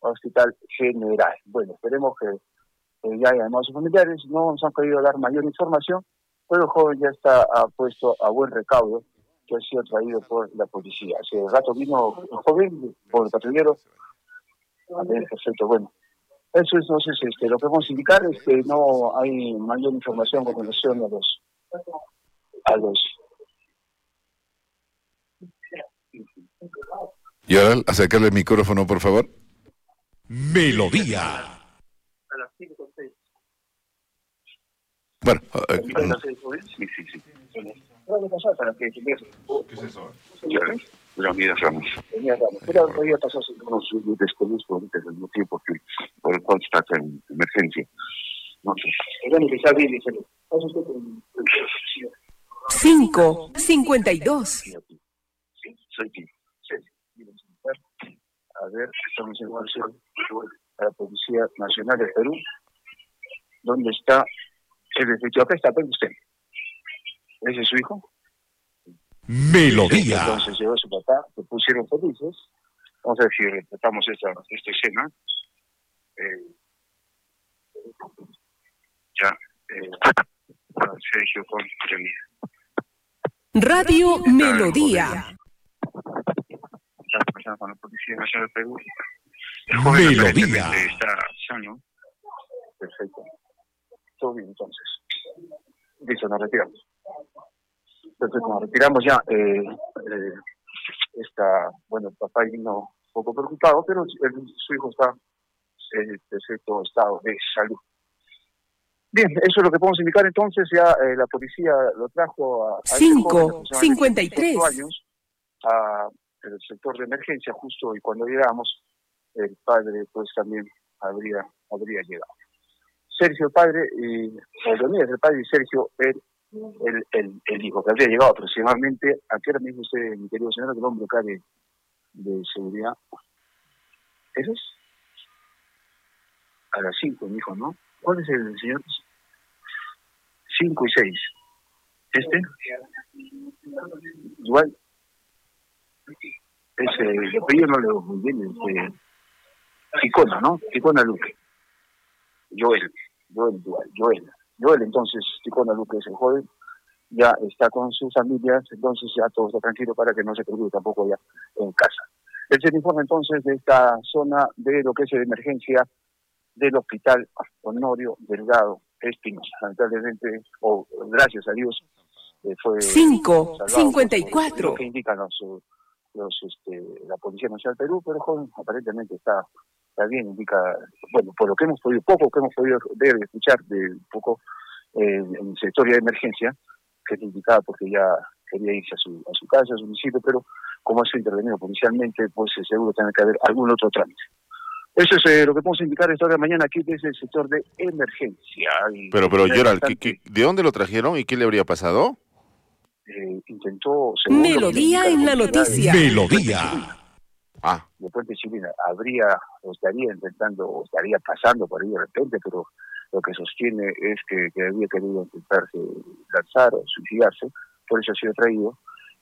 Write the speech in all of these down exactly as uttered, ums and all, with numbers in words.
Hospital General. Bueno, esperemos que eh, ya hayan más familiares, no nos han podido dar mayor información, pero el joven ya está uh, puesto a buen recaudo, que ha sido traído por la policía. Hace rato vino el joven por el patrullero. Perfecto, bueno. Eso es, entonces, este, lo que vamos a indicar es que no hay mayor información con relación a los... a los... Y ahora, acercarle el micrófono, por favor. Melodía. A las cinco o seis. Bueno, eh, sí, sí, sí. ¿Qué pasó para que ¿qué es eso? La unidad Ramos. Pero podía pasar sin No sé, yo desconozco ahorita el motivo porque, por el cual está en emergencia. No sé. bueno, que está bien, dice. cinco cincuenta y dos. Sí, soy aquí. A ver, estamos en información a la Policía Nacional de Perú. ¿Dónde está el efectivo? Acá está, pero usted. ¿Ese es su hijo? Melodía. Entonces llegó su papá, se pusieron felices. Vamos a ver si respetamos esta, esta escena. Eh, Ya, eh, Sergio con Johnny. Radio Melodía. Está pasando con la Policía Nacional de Perú. El joven Melodía. aparentemente está sano. Perfecto. Todo bien, entonces. Listo, nos retiramos. Perfecto, nos retiramos ya. Eh, eh, está, bueno, el papá vino un poco preocupado, pero el, su hijo está en perfecto estado de salud. Bien, eso es lo que podemos indicar entonces. Ya eh, la policía lo trajo a... cinco cincuenta y tres. años a el sector de emergencia justo, y cuando llegamos el padre pues también habría habría llegado. Sergio el padre y Leonidas el padre y Sergio el, el, el, el hijo, que habría llegado aproximadamente. ¿A qué hora me dijo usted, mi querido señor, el hombre acá de, de seguridad? ¿Eso es? A las cinco, me dijo, ¿no? ¿Cuál es el señor? Cinco y seis. ¿Este? Igual. Ese, el apellido no le digo muy bien, este, Ticona, ¿no? Ticona Luque. Joel, Joel, Joel, Joel, Joel, entonces, Ticona Luque es el joven, ya está con sus familias, entonces ya todo está tranquilo para que no se preocupe tampoco ya en casa. Es el informe entonces de esta zona de lo que es la emergencia del Hospital Honorio Delgado Espinosa. Lamentablemente, o oh, gracias a Dios, eh, fue cinco cincuenta y cuatro. Lo que indican los... los este, la Policía Nacional del Perú, pero el joven aparentemente está, está bien, indica, bueno, por lo que hemos podido, poco que hemos podido ver y escuchar de un poco eh, en su historia de emergencia, que es indicada porque ya quería irse a su, a su casa, a su domicilio, pero como ha sido intervenido policialmente, pues eh, seguro tiene que haber algún otro trámite. Eso es eh, lo que podemos indicar esta hora de mañana aquí desde el sector de emergencia. Y pero, pero, Yoral, bastante... ¿de dónde lo trajeron y qué le habría pasado? Eh, intentó... Melodía en la noticia. Melodía. Ah. De Puente Chilena habría, o estaría intentando, o estaría pasando por ahí de repente, pero lo que sostiene es que, que había querido intentarse lanzar o suicidarse, por eso ha sido traído,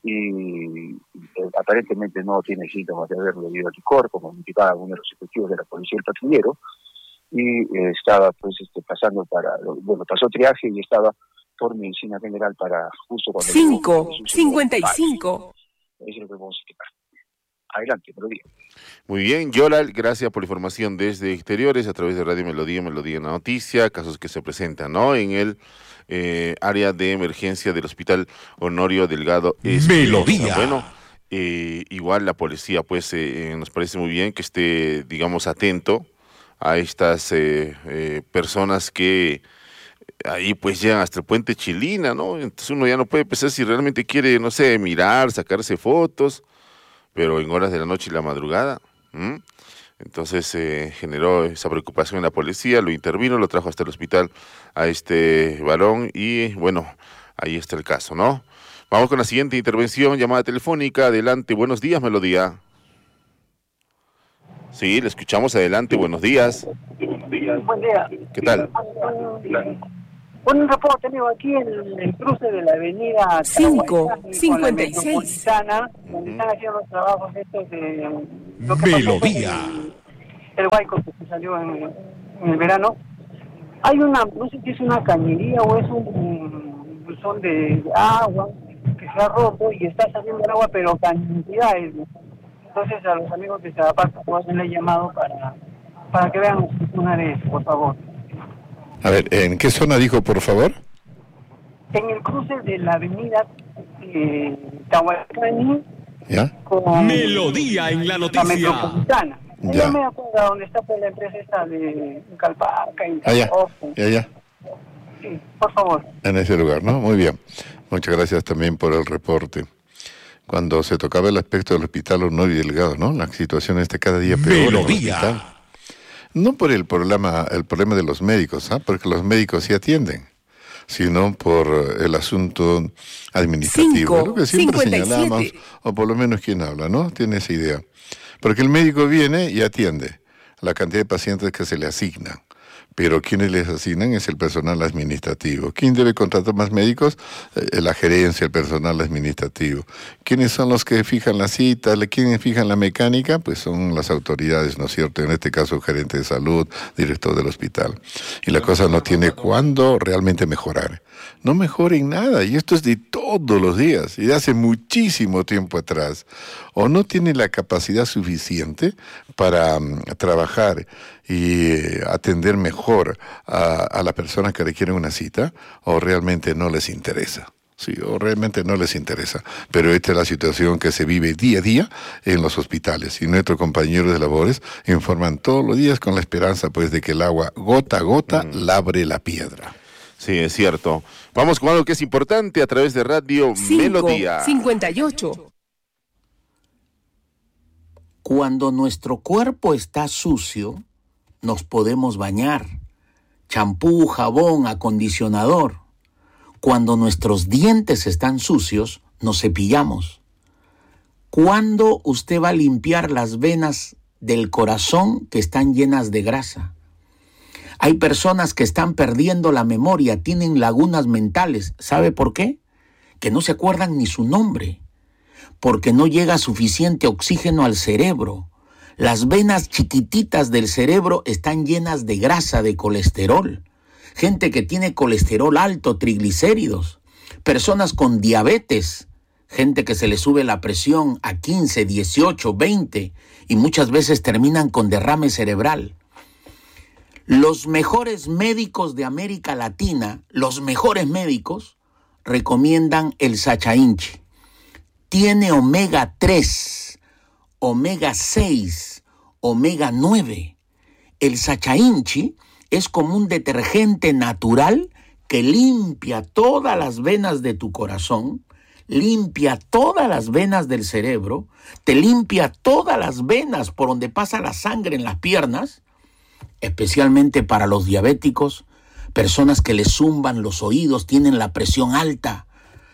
y eh, aparentemente no tiene síntomas de haberlo ido al licor, como indicaba uno de los efectivos de la policía del patrullero, y eh, estaba pues este, pasando para, bueno, pasó triaje y estaba por medicina general para justo cuando... cinco cincuenta y cinco. Eso es lo que vamos a explicar. Adelante, Melodía. Muy bien, Yolal, gracias por la información desde exteriores a través de Radio Melodía, Melodía en la Noticia, casos que se presentan, ¿no? En el eh, área de emergencia del Hospital Honorio Delgado Espinosa. Melodía. Bueno, eh, igual la policía, pues, eh, nos parece muy bien que esté, digamos, atento a estas eh, eh, personas que ahí pues llegan hasta el Puente Chilena, ¿no? Entonces uno ya no puede pensar si realmente quiere, no sé, mirar, sacarse fotos, pero en horas de la noche y la madrugada. ¿m? Entonces eh, generó esa preocupación en la policía, lo intervino, lo trajo hasta el hospital a este varón y bueno, ahí está el caso, ¿no? Vamos con la siguiente intervención, llamada telefónica. Adelante, buenos días, Melodía. Sí, le escuchamos, adelante, buenos días. Buen día. ¿Qué tal? Un reporte tenemos aquí en el cruce de la avenida cinco cincuenta y seis. Donde están haciendo los trabajos estos de... Melodía. el Huayco que se salió en, en el verano. Hay una, no sé si es una cañería o es un, un buzón de, de agua que se ha roto y está saliendo el agua, pero cantidades. Entonces a los amigos de Sadapac hacen el llamado para, para que vean una de eso, por favor. A ver, ¿en qué zona dijo, por favor? En el cruce de la avenida eh, Tahuacani con Melodía en la noticia. La Metropolitana. Ya. Yo me acuerdo donde está pues, la empresa esta de Calpaca y Allá, ya, ya. Sí, por favor. En ese lugar, ¿no? Muy bien. Muchas gracias también por el reporte. Cuando se tocaba el aspecto del hospital Honorio Delgado, ¿no? La situación está cada día peor en el hospital. No por el problema, el problema de los médicos, ¿ah? Porque los médicos sí atienden, sino por el asunto administrativo. Cinco, Lo que siempre cincuenta y siete. señalamos, o por lo menos quien habla, ¿no? Tiene esa idea. Porque el médico viene y atiende la cantidad de pacientes que se le asignan. Pero quienes les asignan es el personal administrativo. ¿Quién debe contratar más médicos? Eh, la gerencia, el personal administrativo. ¿Quiénes son los que fijan la cita? ¿Quiénes fijan la mecánica? Pues son las autoridades, ¿no es cierto? En este caso, gerente de salud, director del hospital. Y la cosa no tiene cuándo realmente mejorar. No mejora en nada, y esto es de todos los días, y de hace muchísimo tiempo atrás. O no tiene la capacidad suficiente para um, trabajar y eh, atender mejor a, a las personas que requieren una cita, o realmente no les interesa. Sí, o realmente no les interesa. Pero esta es la situación que se vive día a día en los hospitales. Y nuestros compañeros de labores informan todos los días con la esperanza pues de que el agua gota a gota mm. labre la piedra. Sí, es cierto. Vamos con algo que es importante a través de Radio Melodía. cincuenta y ocho. Cuando nuestro cuerpo está sucio, nos podemos bañar. Champú, jabón, acondicionador. Cuando nuestros dientes están sucios, nos cepillamos. ¿Cuándo usted va a limpiar las venas del corazón que están llenas de grasa? Hay personas que están perdiendo la memoria, tienen lagunas mentales. ¿Sabe por qué? Que no se acuerdan ni su nombre. Porque no llega suficiente oxígeno al cerebro. Las venas chiquititas del cerebro están llenas de grasa, de colesterol. Gente que tiene colesterol alto, triglicéridos. Personas con diabetes. Gente que se le sube la presión a quince, dieciocho, veinte y muchas veces terminan con derrame cerebral. Los mejores médicos de América Latina, los mejores médicos, recomiendan el Sacha Inchi. Tiene omega tres, omega seis, omega nueve. El Sacha Inchi es como un detergente natural que limpia todas las venas de tu corazón, limpia todas las venas del cerebro, te limpia todas las venas por donde pasa la sangre en las piernas, especialmente para los diabéticos, personas que les zumban los oídos, tienen la presión alta.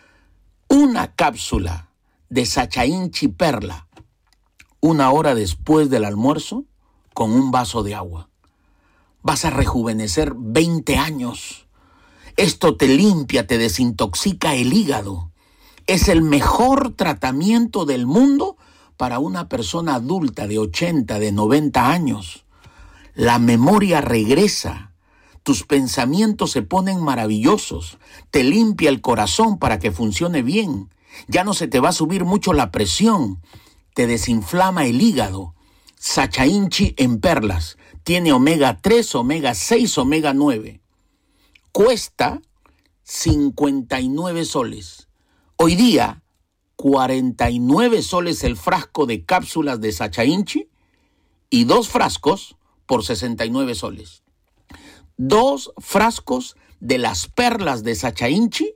Una cápsula de Sacha Inchi Perla, una hora después del almuerzo, con un vaso de agua. Vas a rejuvenecer veinte años. Esto te limpia, te desintoxica el hígado. Es el mejor tratamiento del mundo para una persona adulta de ochenta, de noventa años. La memoria regresa, tus pensamientos se ponen maravillosos, te limpia el corazón para que funcione bien, ya no se te va a subir mucho la presión, te desinflama el hígado. Sacha Inchi en perlas, tiene omega tres, omega seis, omega nueve. Cuesta cincuenta y nueve soles. Hoy día, cuarenta y nueve soles el frasco de cápsulas de Sacha Inchi y dos frascos por sesenta y nueve soles. Dos frascos de las perlas de Sacha Inchi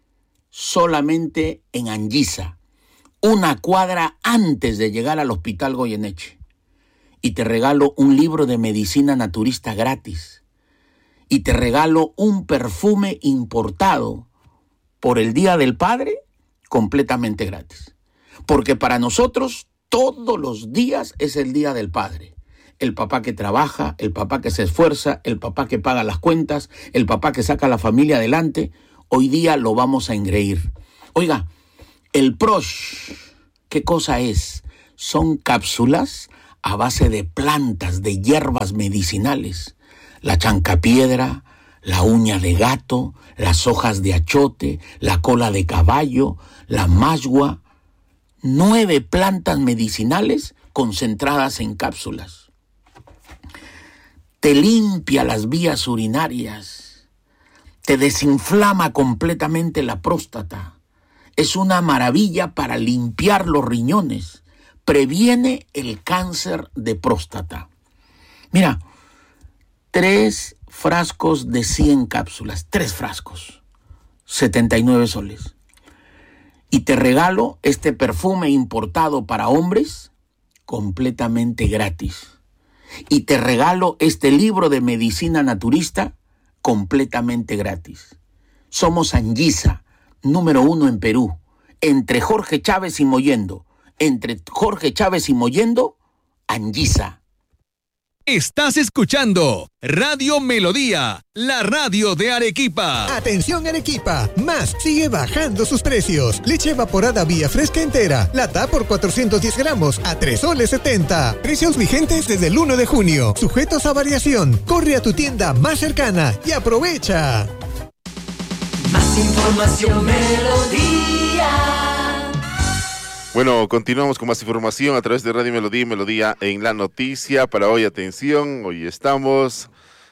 solamente en Anguisa, una cuadra antes de llegar al Hospital Goyeneche. Y te regalo un libro de medicina naturista gratis. Y te regalo un perfume importado por el Día del Padre completamente gratis. Porque para nosotros todos los días es el Día del Padre. El papá que trabaja, el papá que se esfuerza, el papá que paga las cuentas, el papá que saca a la familia adelante, hoy día lo vamos a engreír. Oiga, el Prosh, ¿qué cosa es? Son cápsulas a base de plantas, de hierbas medicinales. La chancapiedra, la uña de gato, las hojas de achote, la cola de caballo, la masgua. Nueve plantas medicinales concentradas en cápsulas. Te limpia las vías urinarias. Te desinflama completamente la próstata. Es una maravilla para limpiar los riñones. Previene el cáncer de próstata. Mira, tres frascos de cien cápsulas, tres frascos, setenta y nueve soles. Y te regalo este perfume importado para hombres completamente gratis. Y te regalo este libro de medicina naturista completamente gratis. Somos Anguisa, número uno en Perú, entre Jorge Chávez y Mollendo. Entre Jorge Chávez y Mollendo, Anguisa. Estás escuchando Radio Melodía, la radio de Arequipa. Atención Arequipa, Más sigue bajando sus precios. Leche evaporada Vía Fresca entera, lata por cuatrocientos diez gramos a tres soles setenta. Precios vigentes desde el uno de junio, sujetos a variación. Corre a tu tienda más cercana y aprovecha. Más información Melodía. Bueno, continuamos con más información a través de Radio Melodía y Melodía en la noticia. Para hoy, atención, hoy estamos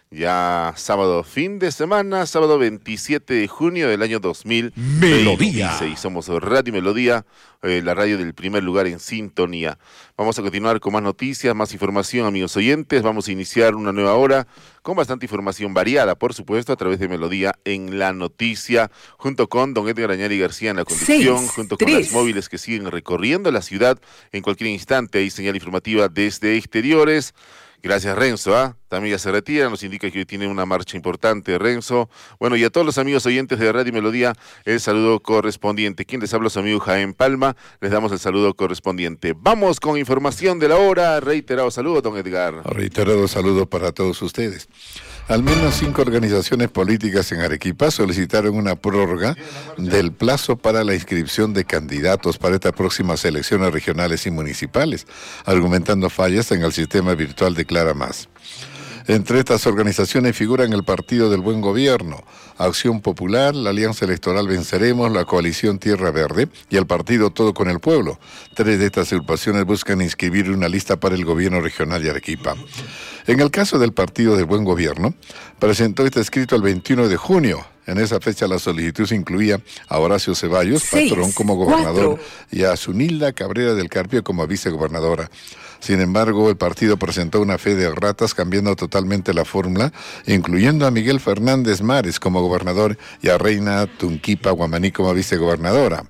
ya sábado, fin de semana, sábado veintisiete de junio del año dos mil veintiséis. Somos Radio Melodía, eh, la radio del primer lugar en sintonía. Vamos a continuar con más noticias, más información, amigos oyentes. Vamos a iniciar una nueva hora con bastante información variada, por supuesto, a través de Melodía en la noticia, junto con don Edgar Añari García en la conducción, Seis, junto con tres. Las móviles que siguen recorriendo la ciudad en cualquier instante. Hay señal informativa desde exteriores. Gracias, Renzo. ¿ah? También ya se retira, nos indica que hoy tiene una marcha importante, Renzo. Bueno, y a todos los amigos oyentes de Radio Melodía, el saludo correspondiente. Quien les habla, su amigo Jaén Palma, les damos el saludo correspondiente. Vamos con información de la hora. Reiterado saludo, don Edgar. Reiterado saludo para todos ustedes. Al menos cinco organizaciones políticas en Arequipa solicitaron una prórroga del plazo para la inscripción de candidatos para estas próximas elecciones regionales y municipales, argumentando fallas en el sistema virtual Declara Más. Entre estas organizaciones figuran el Partido del Buen Gobierno, Acción Popular, la Alianza Electoral Venceremos, la Coalición Tierra Verde y el Partido Todo con el Pueblo. Tres de estas agrupaciones buscan inscribir una lista para el gobierno regional de Arequipa. En el caso del Partido del Buen Gobierno, presentó este escrito el veintiuno de junio. En esa fecha la solicitud se incluía a Horacio Ceballos, Seis, patrón, como gobernador, cuatro. Y a Zunilda Cabrera del Carpio como vicegobernadora. Sin embargo, el partido presentó una fe de ratas cambiando totalmente la fórmula, incluyendo a Miguel Fernández Mares como gobernador y a Reina Tunquipa Guamaní como vicegobernadora.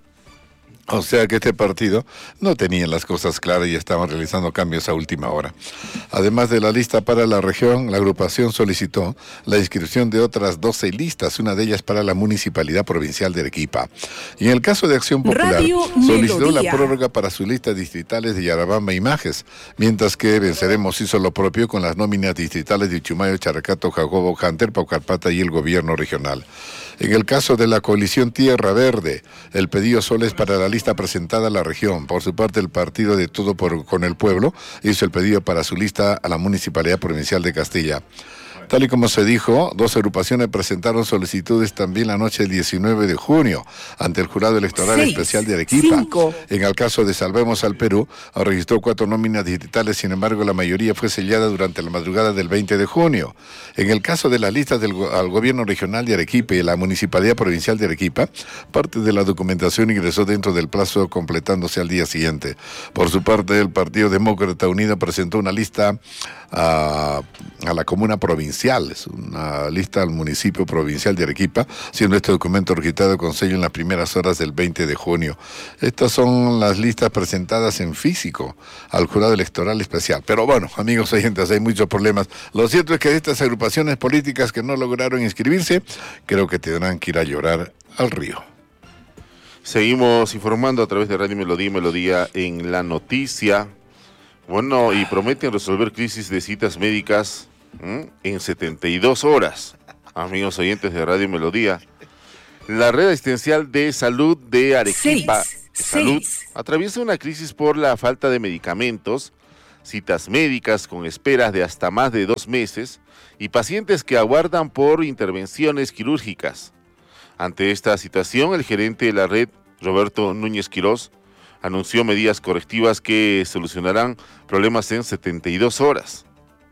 O sea que este partido no tenía las cosas claras y estaban realizando cambios a última hora. Además de la lista para la región, la agrupación solicitó la inscripción de otras doce listas, una de ellas para la Municipalidad Provincial de Arequipa. Y en el caso de Acción Popular, Radio solicitó Melodía. La prórroga para sus listas distritales de Yarabamba y Majes, mientras que Venceremos hizo lo propio con las nóminas distritales de Chumayo, Characato, Jacobo, Janter, Paucarpata y el gobierno regional. En el caso de la Coalición Tierra Verde, el pedido solo es para la lista presentada a la región. Por su parte, el Partido de Todo por, con el Pueblo hizo el pedido para su lista a la Municipalidad Provincial de Castilla. Tal y como se dijo, dos agrupaciones presentaron solicitudes también la noche del diecinueve de junio ante el Jurado Electoral Seis, Especial de Arequipa. Cinco. En el caso de Salvemos al Perú, registró cuatro nóminas digitales, sin embargo la mayoría fue sellada durante la madrugada del veinte de junio. En el caso de las listas del al Gobierno Regional de Arequipa y la Municipalidad Provincial de Arequipa, parte de la documentación ingresó dentro del plazo, completándose al día siguiente. Por su parte, el Partido Demócrata Unido presentó una lista a, a la comuna provincial. Es una lista al municipio provincial de Arequipa, siendo este documento registrado con sello en las primeras horas del veinte de junio. Estas son las listas presentadas en físico al Jurado Electoral Especial. Pero bueno, amigos oyentes, hay muchos problemas. Lo cierto es que estas agrupaciones políticas que no lograron inscribirse, creo que tendrán que ir a llorar al río. Seguimos informando a través de Radio Melodía y Melodía en la noticia. Bueno, y prometen resolver crisis de citas médicas en setenta y dos horas, amigos oyentes de Radio Melodía. La red asistencial de salud de Arequipa, seis, Salud, seis. atraviesa una crisis por la falta de medicamentos, citas médicas con esperas de hasta más de dos meses y pacientes que aguardan por intervenciones quirúrgicas. Ante esta situación, el gerente de la red, Roberto Núñez Quirós, anunció medidas correctivas que solucionarán problemas en setenta y dos horas.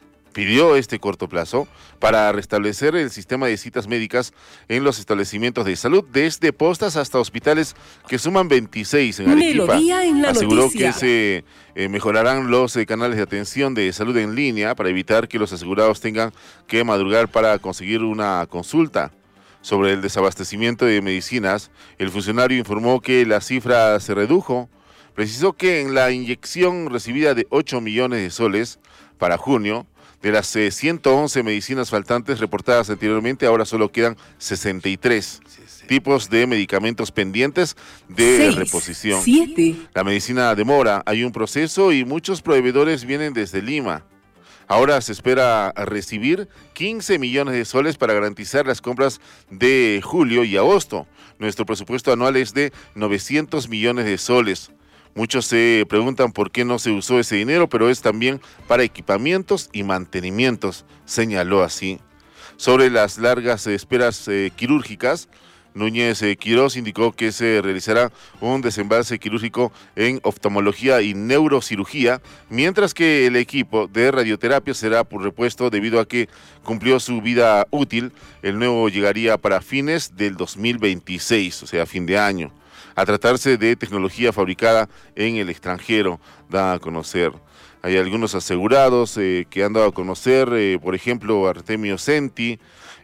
Pidió este corto plazo para restablecer el sistema de citas médicas en los establecimientos de salud, desde postas hasta hospitales que suman veintiséis en Arequipa. Melodía en la Aseguró noticia. que se eh, mejorarán los eh, canales de atención de salud en línea para evitar que los asegurados tengan que madrugar para conseguir una consulta. Sobre el desabastecimiento de medicinas, el funcionario informó que la cifra se redujo. Precisó que en la inyección recibida de ocho millones de soles para junio, de las eh, ciento once medicinas faltantes reportadas anteriormente, ahora solo quedan sesenta y tres tipos de medicamentos pendientes de Seis, reposición. siete. La medicina demora, hay un proceso y muchos proveedores vienen desde Lima. Ahora se espera recibir quince millones de soles para garantizar las compras de julio y agosto. Nuestro presupuesto anual es de novecientos millones de soles. Muchos se preguntan por qué no se usó ese dinero, pero es también para equipamientos y mantenimientos, señaló así. Sobre las largas esperas eh, quirúrgicas, Núñez eh, Quirós indicó que se realizará un desembalse quirúrgico en oftalmología y neurocirugía, mientras que el equipo de radioterapia será por repuesto debido a que cumplió su vida útil. El nuevo llegaría para fines del dos mil veintiséis, o sea, fin de año. A tratarse de tecnología fabricada en el extranjero, da a conocer. Hay algunos asegurados eh, que han dado a conocer, eh, por ejemplo, Artemio Senti,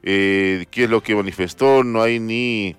eh, ¿qué es lo que manifestó? No hay ni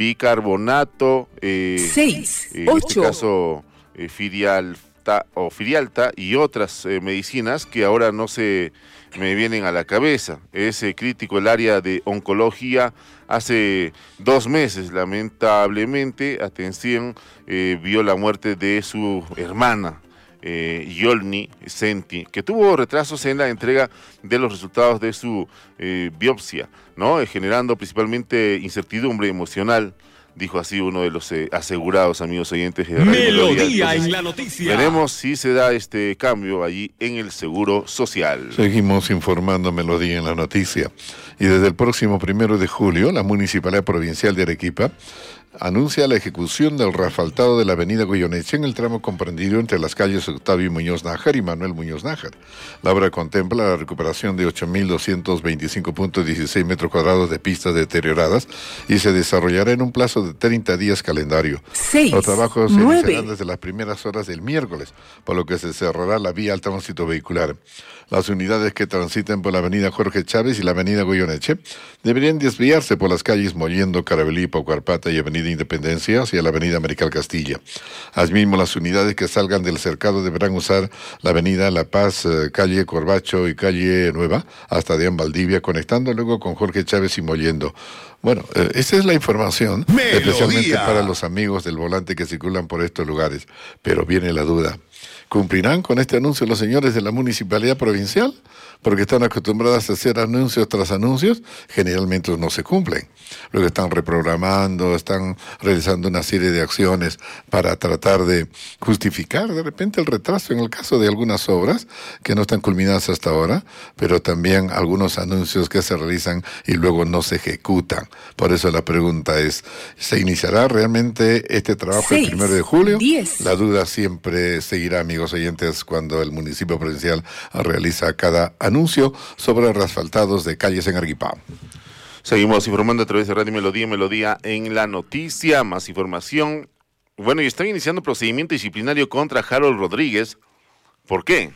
bicarbonato, eh, Seis, en ocho. este caso eh, Firialta o Firialta y otras eh, medicinas que ahora no se me vienen a la cabeza. Es eh, crítico el área de oncología. Hace dos meses, lamentablemente, atención, eh, vio la muerte de su hermana, eh, Yolni Senti, que tuvo retrasos en la entrega de los resultados de su eh, biopsia, ¿no? Eh, generando principalmente incertidumbre emocional, dijo así uno de los eh, asegurados, amigos oyentes. De Melodía en la noticia. Veremos si se da este cambio allí en el Seguro Social. Seguimos informando Melodía en la noticia. Y desde el próximo primero de julio, la Municipalidad Provincial de Arequipa anuncia la ejecución del reasfaltado de la avenida Goyeneche en el tramo comprendido entre las calles Octavio Muñoz Nájar y Manuel Muñoz Nájar. La obra contempla la recuperación de ocho mil doscientos veinticinco punto dieciséis metros cuadrados de pistas deterioradas y se desarrollará en un plazo de treinta días calendario. Seis, Los trabajos se nueve. iniciarán desde las primeras horas del miércoles, por lo que se cerrará la vía al tránsito vehicular. Las unidades que transiten por la avenida Jorge Chávez y la avenida Goyeneche deberían desviarse por las calles Mollendo, Caravelí, Paucarpata y avenida Independencia hacia la avenida Americal Castilla. Asimismo, las unidades que salgan del cercado deberán usar la avenida La Paz, eh, calle Corbacho y calle Nueva hasta Deán Valdivia, conectando luego con Jorge Chávez y Mollendo. Bueno, eh, esta es la información, Melodía. especialmente para los amigos del volante que circulan por estos lugares. Pero viene la duda. ¿Cumplirán con este anuncio los señores de la Municipalidad Provincial? Porque están acostumbradas a hacer anuncios tras anuncios, generalmente no se cumplen. Luego están reprogramando, están realizando una serie de acciones para tratar de justificar de repente el retraso en el caso de algunas obras que no están culminadas hasta ahora, pero también algunos anuncios que se realizan y luego no se ejecutan. Por eso la pregunta es, ¿se iniciará realmente este trabajo Seis, el primero de julio? diez. La duda siempre seguirá, amigos oyentes, cuando el municipio provincial realiza cada anuncio sobre reasfaltados de calles en Arequipa. Seguimos informando a través de Radio Melodía, Melodía en la noticia, más información. Bueno, y están iniciando procedimiento disciplinario contra Harold Rodríguez. ¿Por qué?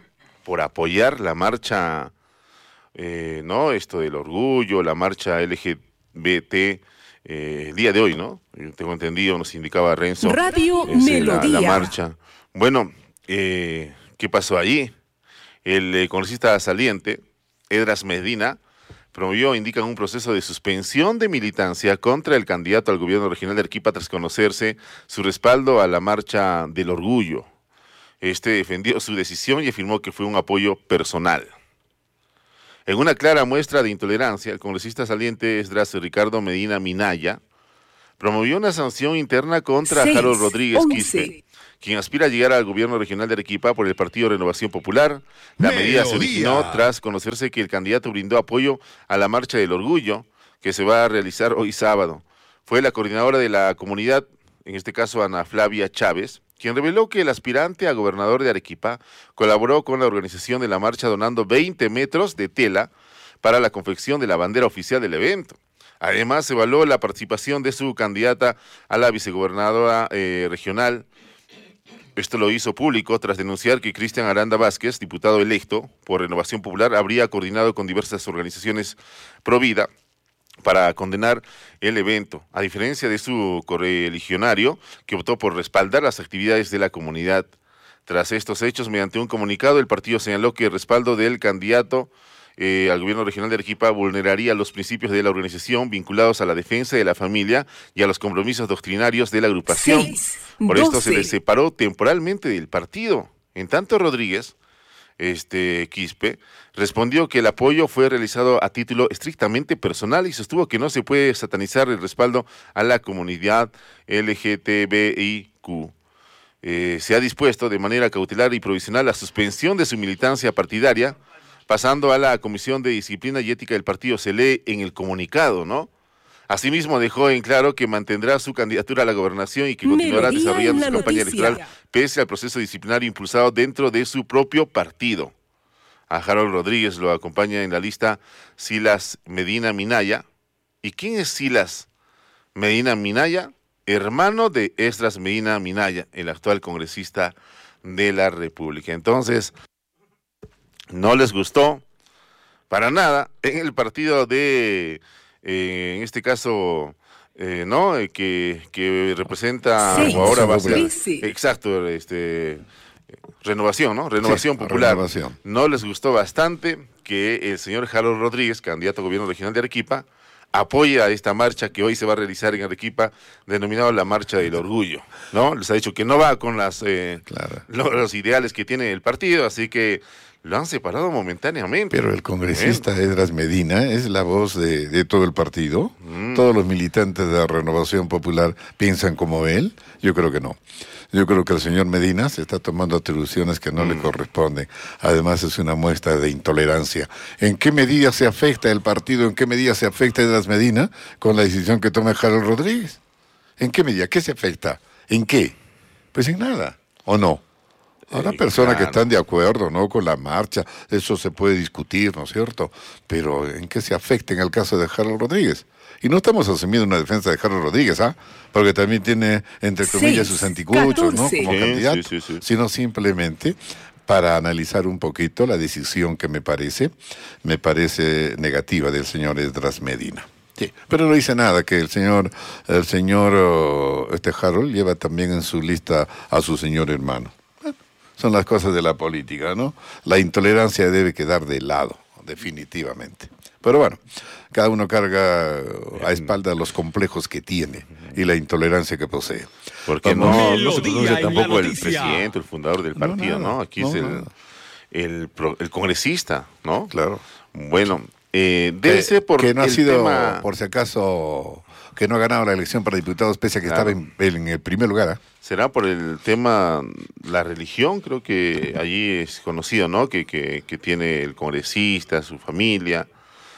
Por apoyar la marcha, eh, ¿no? Esto del orgullo, la marcha L G B T, eh, el día de hoy, ¿no? Yo tengo entendido, nos indicaba Renzo. Radio es, eh, Melodía. La, la marcha. Bueno, eh, ¿qué pasó allí? El eh, congresista saliente, Edras Medina, promovió, indican, un proceso de suspensión de militancia contra el candidato al gobierno regional de Arequipa tras conocerse su respaldo a la marcha del orgullo. Este defendió su decisión y afirmó que fue un apoyo personal. En una clara muestra de intolerancia, el congresista saliente Esdras Ricardo Medina Minaya promovió una sanción interna contra Seis, Harold Rodríguez once. Quispe, quien aspira a llegar al gobierno regional de Arequipa por el partido Renovación Popular. La medida se originó tras conocerse que el candidato brindó apoyo a la Marcha del Orgullo, que se va a realizar hoy sábado. Fue la coordinadora de la comunidad, en este caso Ana Flavia Chávez, quien reveló que el aspirante a gobernador de Arequipa colaboró con la organización de la marcha donando veinte metros de tela para la confección de la bandera oficial del evento. Además, evaluó la participación de su candidata a la vicegobernadora eh, regional. Esto lo hizo público tras denunciar que Cristian Aranda Vázquez, diputado electo por Renovación Popular, habría coordinado con diversas organizaciones pro vida para condenar el evento, a diferencia de su correligionario, que optó por respaldar las actividades de la comunidad. Tras estos hechos, mediante un comunicado, el partido señaló que el respaldo del candidato eh, al gobierno regional de Arequipa vulneraría los principios de la organización vinculados a la defensa de la familia y a los compromisos doctrinarios de la agrupación. Seis, por esto se le separó temporalmente del partido. En tanto, Rodríguez, este Quispe, respondió que el apoyo fue realizado a título estrictamente personal y sostuvo que no se puede satanizar el respaldo a la comunidad L G T B I Q. Eh, se ha dispuesto de manera cautelar y provisional la suspensión de su militancia partidaria, pasando a la Comisión de Disciplina y Ética del partido, se lee en el comunicado, ¿no? Asimismo, dejó en claro que mantendrá su candidatura a la gobernación y que continuará Melodía desarrollando su campaña noticia. electoral pese al proceso disciplinario impulsado dentro de su propio partido. A Harold Rodríguez lo acompaña en la lista Silas Medina Minaya. ¿Y quién es Silas Medina Minaya? Hermano de Esdras Medina Minaya, el actual congresista de la República. Entonces, no les gustó para nada en el partido de... Eh, en este caso, eh, ¿no? Eh, que, que representa Sí, o ahora va a ser, sí, sí. exacto, este, renovación, ¿no? Renovación Sí, Popular. renovación. No les gustó bastante que el señor Harold Rodríguez, candidato a gobierno regional de Arequipa, apoye a esta marcha que hoy se va a realizar en Arequipa, denominada la Marcha del Orgullo, ¿no? Les ha dicho que no va con las eh, Claro. los, los ideales que tiene el partido, así que lo han separado momentáneamente. Pero el congresista Esdras Medina es la voz de, de todo el partido. Mm. Todos los militantes de la Renovación Popular piensan como él. Yo creo que no. Yo creo que el señor Medina se está tomando atribuciones que no mm. le corresponden. Además es una muestra de intolerancia. ¿En qué medida se afecta el partido? ¿En qué medida se afecta Esdras Medina con la decisión que toma Harold Rodríguez? ¿En qué medida? ¿Qué se afecta? ¿En qué? Pues en nada. ¿O no? Habrá Sí, personas claro. que están de acuerdo, ¿no? Con la marcha, eso se puede discutir, ¿no es cierto? Pero ¿en qué se afecta en el caso de Harold Rodríguez? Y no estamos asumiendo una defensa de Harold Rodríguez, ¿ah? Porque también tiene, entre comillas, Seis, sus anticuchos, ¿no? catorce. Como Sí, candidato, sí, sí, sí. sino simplemente para analizar un poquito la decisión que me parece, me parece negativa del señor Esdras Medina. Sí, pero no dice nada que el señor, el señor uh, este Harold lleva también en su lista a su señor hermano. Son las cosas de la política, ¿no? La intolerancia debe quedar de lado, definitivamente. Pero bueno, cada uno carga a espalda los complejos que tiene y la intolerancia que posee. Porque Vamos. no, no se Melodía pronuncia en la tampoco el noticia. presidente, el fundador del partido, No, ¿no? nada, Aquí no, es el, nada. el, pro- el congresista, ¿no? Claro. Bueno, eh, debe Eh, ser por que no ha el sido, tema... por si acaso, que no ha ganado la elección para diputados, pese a que Claro. estaba en, en el primer lugar. ¿eh? Será por el tema, la religión, creo que allí es conocido, ¿no? Que, que, que tiene el congresista, su familia,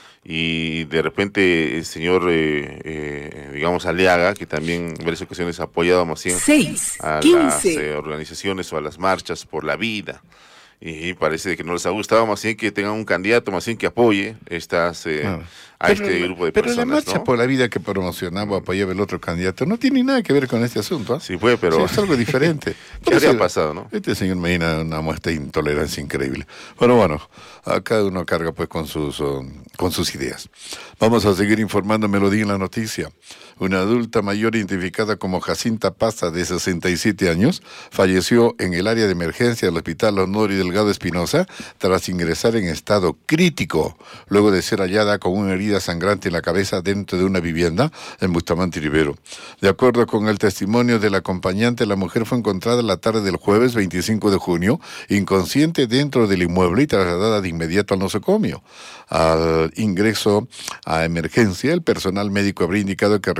y de repente el señor, eh, eh, digamos, Aliaga, que también en varias ocasiones ha apoyado más bien seis, a las quince. eh, organizaciones o a las marchas por la vida. Y parece que no les ha gustado más bien que tengan un candidato más bien que apoye estas eh, Claro. a Pero este la- grupo de pero personas, la marcha ¿no? por la vida que promocionaba o apoyaba el otro candidato no tiene nada que ver con este asunto. ¿eh? Sí, fue, pero Sí, es algo diferente. ¿qué Por habría eso, pasado, no? Este señor Medina una muestra de intolerancia increíble. Bueno, bueno, a cada uno carga pues con sus, um, con sus ideas. Vamos a seguir informando Melodía en la noticia. Una adulta mayor identificada como Jacinta Pasta, de sesenta y siete años, falleció en el área de emergencia del Hospital Honorio Delgado Espinosa tras ingresar en estado crítico, luego de ser hallada con una herida sangrante en la cabeza dentro de una vivienda en Bustamante Rivero. De acuerdo con el testimonio del acompañante, la mujer fue encontrada la tarde del jueves veinticinco de junio, inconsciente dentro del inmueble y trasladada de inmediato al nosocomio. Al ingreso a emergencia, el personal médico habría indicado que requería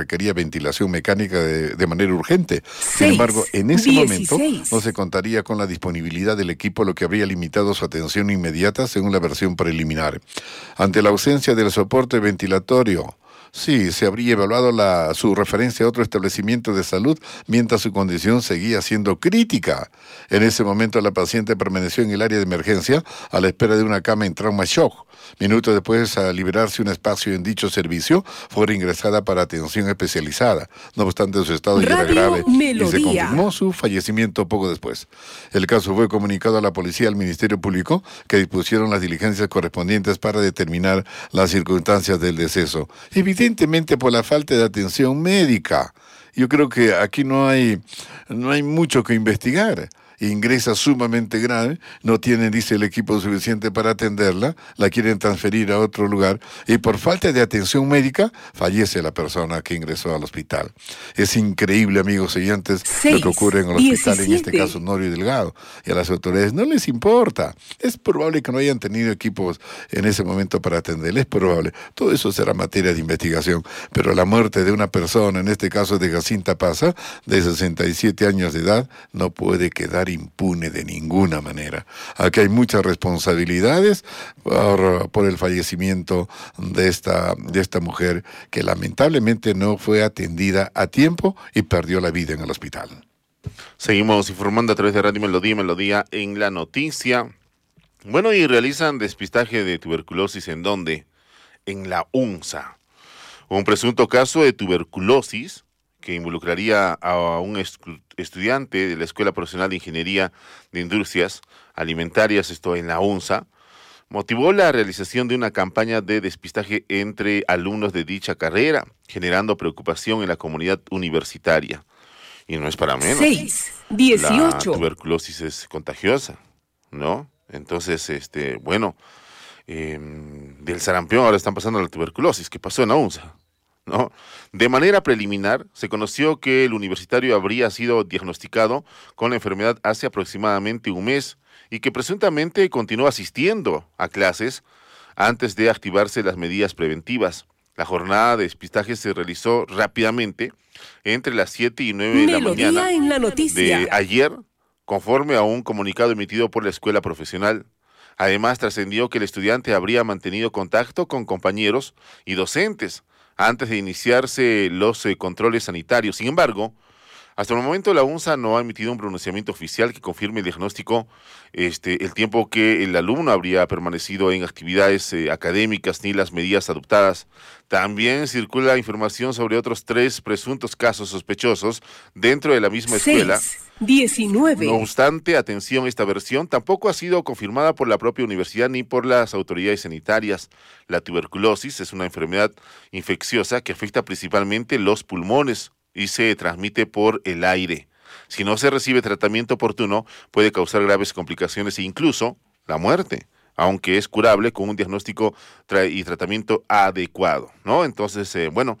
requería ventilación mecánica de, de manera urgente. Sin embargo, en ese momento no se contaría con la disponibilidad del equipo, lo que habría limitado su atención inmediata según la versión preliminar. Ante la ausencia del soporte ventilatorio, sí, se habría evaluado la, su referencia a otro establecimiento de salud mientras su condición seguía siendo crítica. En ese momento la paciente permaneció en el área de emergencia a la espera de una cama en trauma shock. Minutos después, al liberarse un espacio en dicho servicio, fue ingresada para atención especializada. No obstante, su estado ya era grave y se confirmó su fallecimiento poco después. El caso fue comunicado a la policía y al Ministerio Público, que dispusieron las diligencias correspondientes para determinar las circunstancias del deceso. Evidentemente por la falta de atención médica. Yo creo que aquí no hay, no hay mucho que investigar. Ingresa sumamente grave, no tienen, dice el equipo, suficiente para atenderla, la quieren transferir a otro lugar y por falta de atención médica fallece la persona que ingresó al hospital. Es increíble, amigos oyentes, lo que ocurre en el hospital, diecisiete. En este caso Norio Delgado, y a las autoridades no les importa. Es probable que no hayan tenido equipos en ese momento para atenderle, es probable. Todo eso será materia de investigación, pero la muerte de una persona, en este caso de Jacinta Paza, de sesenta y siete años de edad, no puede quedar impune de ninguna manera. Aquí hay muchas responsabilidades por, por el fallecimiento de esta, de esta mujer que lamentablemente no fue atendida a tiempo y perdió la vida en el hospital. Seguimos informando a través de Radio Melodía, Melodía en la noticia. Bueno, y realizan despistaje de tuberculosis, ¿en dónde? En la UNSA. Un presunto caso de tuberculosis que involucraría a un estudiante de la Escuela Profesional de Ingeniería de Industrias Alimentarias, esto en la UNSA, motivó la realización de una campaña de despistaje entre alumnos de dicha carrera, generando preocupación en la comunidad universitaria. Y no es para menos. seis, dieciocho. La tuberculosis es contagiosa, ¿no? Entonces, este, bueno, eh, del sarampión ahora están pasando a la tuberculosis. ¿Qué pasó en la UNSA? ¿No? De manera preliminar, se conoció que el universitario habría sido diagnosticado con la enfermedad hace aproximadamente un mes y que presuntamente continuó asistiendo a clases antes de activarse las medidas preventivas. La jornada de despistaje se realizó rápidamente entre las siete y nueve de la mañana en la noticia. de ayer, conforme a un comunicado emitido por la Escuela Profesional. Además, trascendió que el estudiante habría mantenido contacto con compañeros y docentes antes de iniciarse los eh, controles sanitarios. Sin embargo, hasta el momento la UNSA no ha emitido un pronunciamiento oficial que confirme el diagnóstico, este, el tiempo que el alumno habría permanecido en actividades eh, académicas ni las medidas adoptadas. También circula información sobre otros tres presuntos casos sospechosos dentro de la misma escuela. seis, diecinueve. No obstante, atención, esta versión tampoco ha sido confirmada por la propia universidad ni por las autoridades sanitarias. La tuberculosis es una enfermedad infecciosa que afecta principalmente los pulmones y se transmite por el aire. Si no se recibe tratamiento oportuno, puede causar graves complicaciones e incluso la muerte, aunque es curable con un diagnóstico tra- y tratamiento adecuado, ¿no? Entonces, eh, bueno,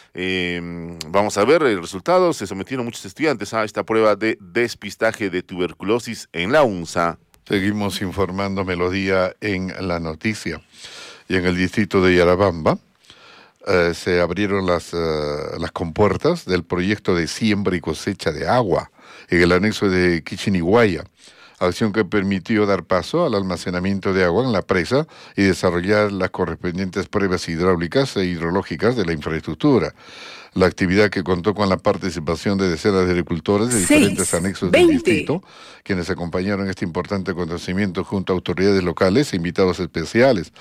eh, vamos a ver el resultado. Se sometieron muchos estudiantes a esta prueba de despistaje de tuberculosis en la UNSA. Seguimos informando, Melodía en la noticia. Y en el distrito de Yarabamba, Uh, se abrieron las, uh, las compuertas del proyecto de siembra y cosecha de agua en el anexo de Quichiniguaya, acción que permitió dar paso al almacenamiento de agua en la presa y desarrollar las correspondientes pruebas hidráulicas e hidrológicas de la infraestructura. La actividad, que contó con la participación de decenas de agricultores de diferentes seis, anexos veinte. del distrito, quienes acompañaron este importante acontecimiento junto a autoridades locales e invitados especiales.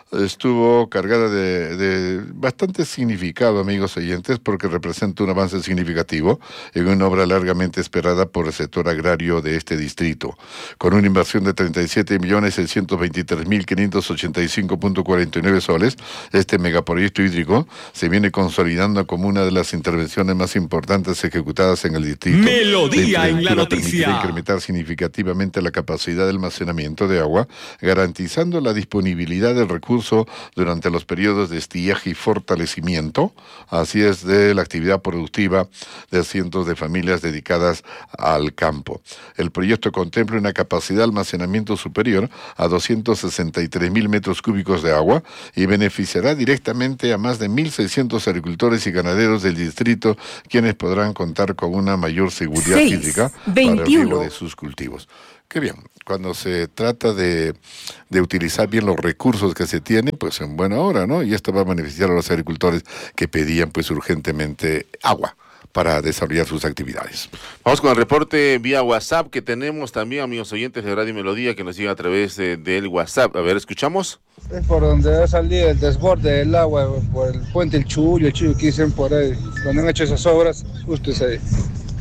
Estuvo cargada de, de bastante significado, amigos oyentes, porque representa un avance significativo en una obra largamente esperada por el sector agrario de este distrito. Con una inversión de treinta y siete millones seiscientos veintitrés mil quinientos ochenta y cinco punto cuarenta y nueve soles, este megaproyecto hídrico se viene consolidando como una de las intervenciones más importantes ejecutadas en el distrito. Melodía en la noticia. Permitirá incrementar significativamente la capacidad de almacenamiento de agua, garantizando la disponibilidad del recurso curso durante los periodos de estiaje y fortalecimiento, así es, de la actividad productiva de cientos de familias dedicadas al campo. El proyecto contempla una capacidad de almacenamiento superior a doscientos sesenta y tres mil metros cúbicos de agua y beneficiará directamente a más de mil seiscientos agricultores y ganaderos del distrito, quienes podrán contar con una mayor seguridad seis, hídrica para el veintiuno. riego de sus cultivos. Qué bien, cuando se trata de, de utilizar bien los recursos que se tienen, pues en buena hora, ¿no? Y esto va a beneficiar a los agricultores que pedían pues urgentemente agua para desarrollar sus actividades. Vamos con el reporte vía WhatsApp que tenemos también, amigos oyentes de Radio Melodía, que nos llega a través de, del WhatsApp. A ver, ¿escuchamos? Es por donde ha salido el desborde del agua, por el puente El Chullo, el Chullo que dicen por ahí, donde han hecho esas obras, justo es ahí.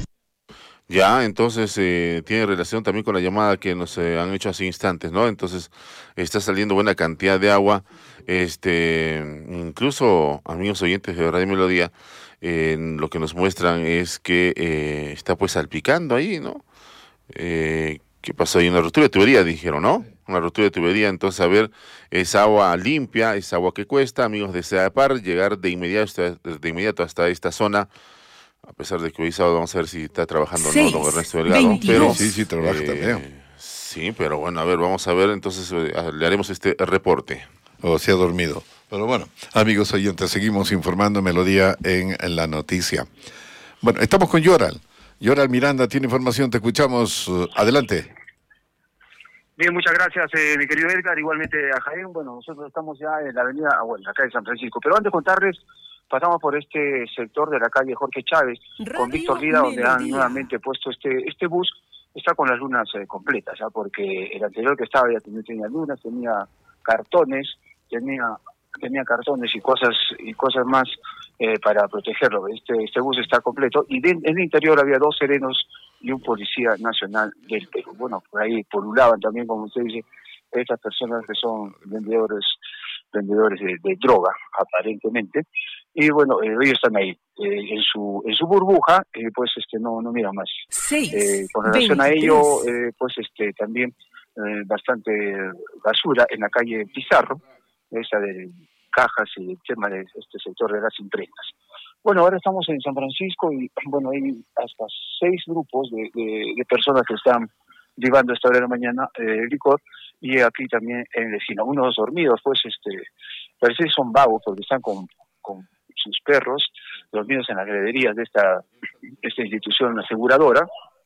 Ya, entonces eh, tiene relación también con la llamada que nos eh, han hecho hace instantes, ¿no? Entonces está saliendo buena cantidad de agua, este, incluso amigos oyentes de Radio Melodía, eh, lo que nos muestran es que eh, está pues salpicando ahí, ¿no? Eh, ¿Qué pasó ahí? Una ruptura de tubería, dijeron, ¿no? Una ruptura de tubería, entonces a ver, es agua limpia, es agua que cuesta, amigos de SEAPAR, llegar de inmediato, de inmediato hasta esta zona. A pesar de que hoy sábado vamos a ver si está trabajando o no don Ernesto Delgado. Pero, sí, sí, trabaja eh, también. Sí, pero bueno, a ver, vamos a ver, entonces eh, le haremos este reporte. O se ha dormido. Pero bueno, amigos oyentes, seguimos informando Melodía en, en la noticia. Bueno, estamos con Yoral. Yoral Miranda tiene información, te escuchamos. Adelante. Bien, muchas gracias, eh, mi querido Edgar, igualmente a Jaén. Bueno, nosotros estamos ya en la avenida, ah, bueno, acá de San Francisco. Pero antes de contarles, pasamos por este sector de la calle Jorge Chávez, Radio con Víctor Lira, donde han nuevamente puesto este este bus. Está con las lunas eh, completas, ¿ya? Porque el anterior que estaba ya tenía, tenía lunas, tenía cartones, tenía tenía cartones y cosas y cosas más eh, para protegerlo. Este este bus está completo y de, en el interior había dos serenos y un policía nacional del Perú. Bueno, por ahí polulaban también, como usted dice, estas personas que son vendedores vendedores de, de droga, aparentemente. Y bueno, eh, ellos están ahí, eh, en su en su burbuja, eh, pues este no no miran más. Seis, eh, con relación veintitrés. a ello, eh, pues este también eh, bastante basura en la calle Pizarro, esa de cajas y el tema de este sector de las imprentas. Bueno, ahora estamos en San Francisco y bueno, hay hasta seis grupos de, de, de personas que están llevando a esta hora de la mañana eh, licor, y aquí también en el vecino, unos dormidos, pues este, parece que son vagos porque están con, con sus perros dormidos en las graderías de esta, esta institución aseguradora,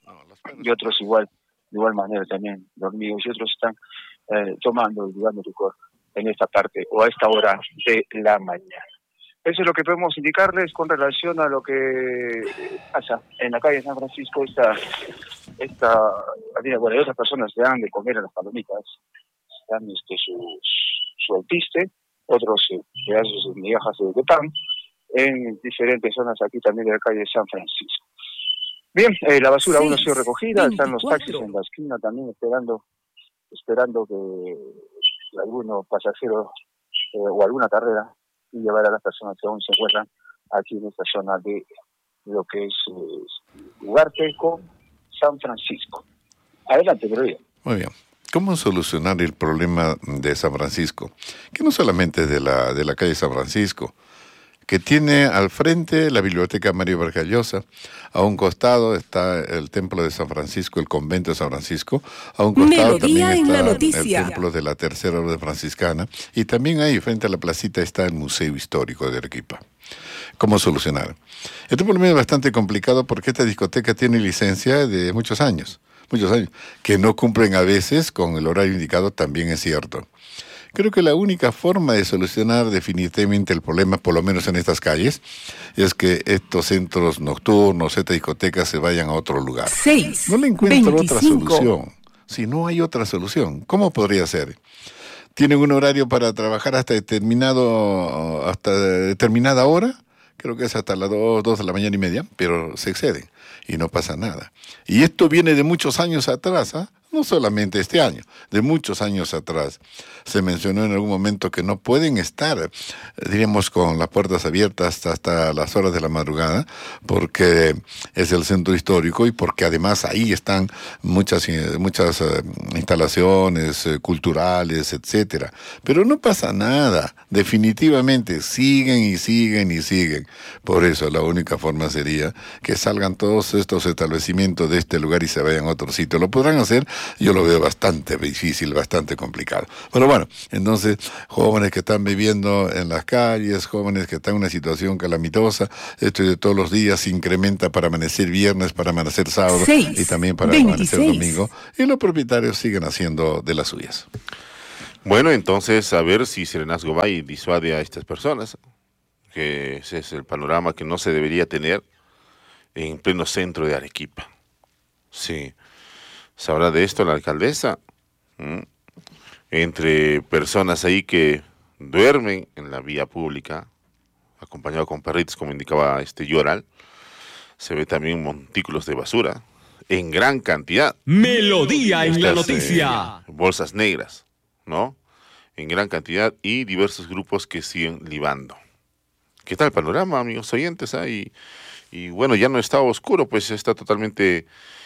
y otros igual, de igual manera también dormidos, y otros están eh, tomando y llevando licor en esta parte o a esta hora de la mañana. Eso es lo que podemos indicarles con relación a lo que pasa en la calle de San Francisco. Esta, esta, bueno, otras personas le dan de comer a las palomitas, dan este, su, su alpiste, otros eh, pedazos de migajas de, de pan, en diferentes zonas aquí también de la calle de San Francisco. Bien, eh, la basura aún no ha sido recogida, están los taxis en la esquina también esperando, esperando que algunos pasajeros eh, o alguna carrera y llevar a las personas que aún se encuentran aquí en esta zona de lo que es eh, Ugarte con San Francisco. Adelante, pero bien. Muy bien. ¿Cómo solucionar el problema de San Francisco? Que no solamente es de la, de la calle San Francisco, que tiene al frente la Biblioteca María Vargas Llosa, a un costado está el Templo de San Francisco, el Convento de San Francisco, a un costado Melodía también en la está noticia. el Templo de la Tercera Orden Franciscana, y también ahí frente a la placita está el Museo Histórico de Arequipa. ¿Cómo solucionar? Este problema es bastante complicado porque esta discoteca tiene licencia de muchos años, muchos años, que no cumplen a veces con el horario indicado, también es cierto. Creo que la única forma de solucionar definitivamente el problema, por lo menos en estas calles, es que estos centros nocturnos, estas discotecas se vayan a otro lugar. Seis, no le encuentro veinticinco. otra solución. Si no hay otra solución, ¿cómo podría ser? ¿Tienen un horario para trabajar hasta determinado, hasta determinada hora? Creo que es hasta las dos, dos de la mañana y media, pero se exceden y no pasa nada. Y esto viene de muchos años atrás, ¿ah? no solamente este año, de muchos años atrás. Se mencionó en algún momento que no pueden estar, diríamos, con las puertas abiertas hasta, hasta las horas de la madrugada, porque es el centro histórico y porque además ahí están muchas, muchas uh, instalaciones uh, culturales, etcétera. Pero no pasa nada, definitivamente siguen y siguen y siguen. Por eso la única forma sería que salgan todos estos establecimientos de este lugar y se vayan a otro sitio. Lo podrán hacer, yo lo veo bastante difícil, bastante complicado. Pero bueno, entonces, jóvenes que están viviendo en las calles, jóvenes que están en una situación calamitosa, esto de todos los días se incrementa para amanecer viernes, para amanecer sábado seis, y también para veintiséis. amanecer domingo, y los propietarios siguen haciendo de las suyas. Bueno, entonces, a ver si Serenazgo va y disuade a estas personas, que ese es el panorama que no se debería tener en pleno centro de Arequipa. Sí. ¿Sabrá de esto la alcaldesa? ¿Mm? Entre personas ahí que duermen en la vía pública, acompañado con perritos, como indicaba este Yoral, se ve también montículos de basura en gran cantidad. Melodía en Estas, la noticia. Eh, bolsas negras, ¿no? En gran cantidad y diversos grupos que siguen libando. ¿Qué tal el panorama, amigos oyentes? Ah? Y, y bueno, ya no está oscuro, pues está totalmente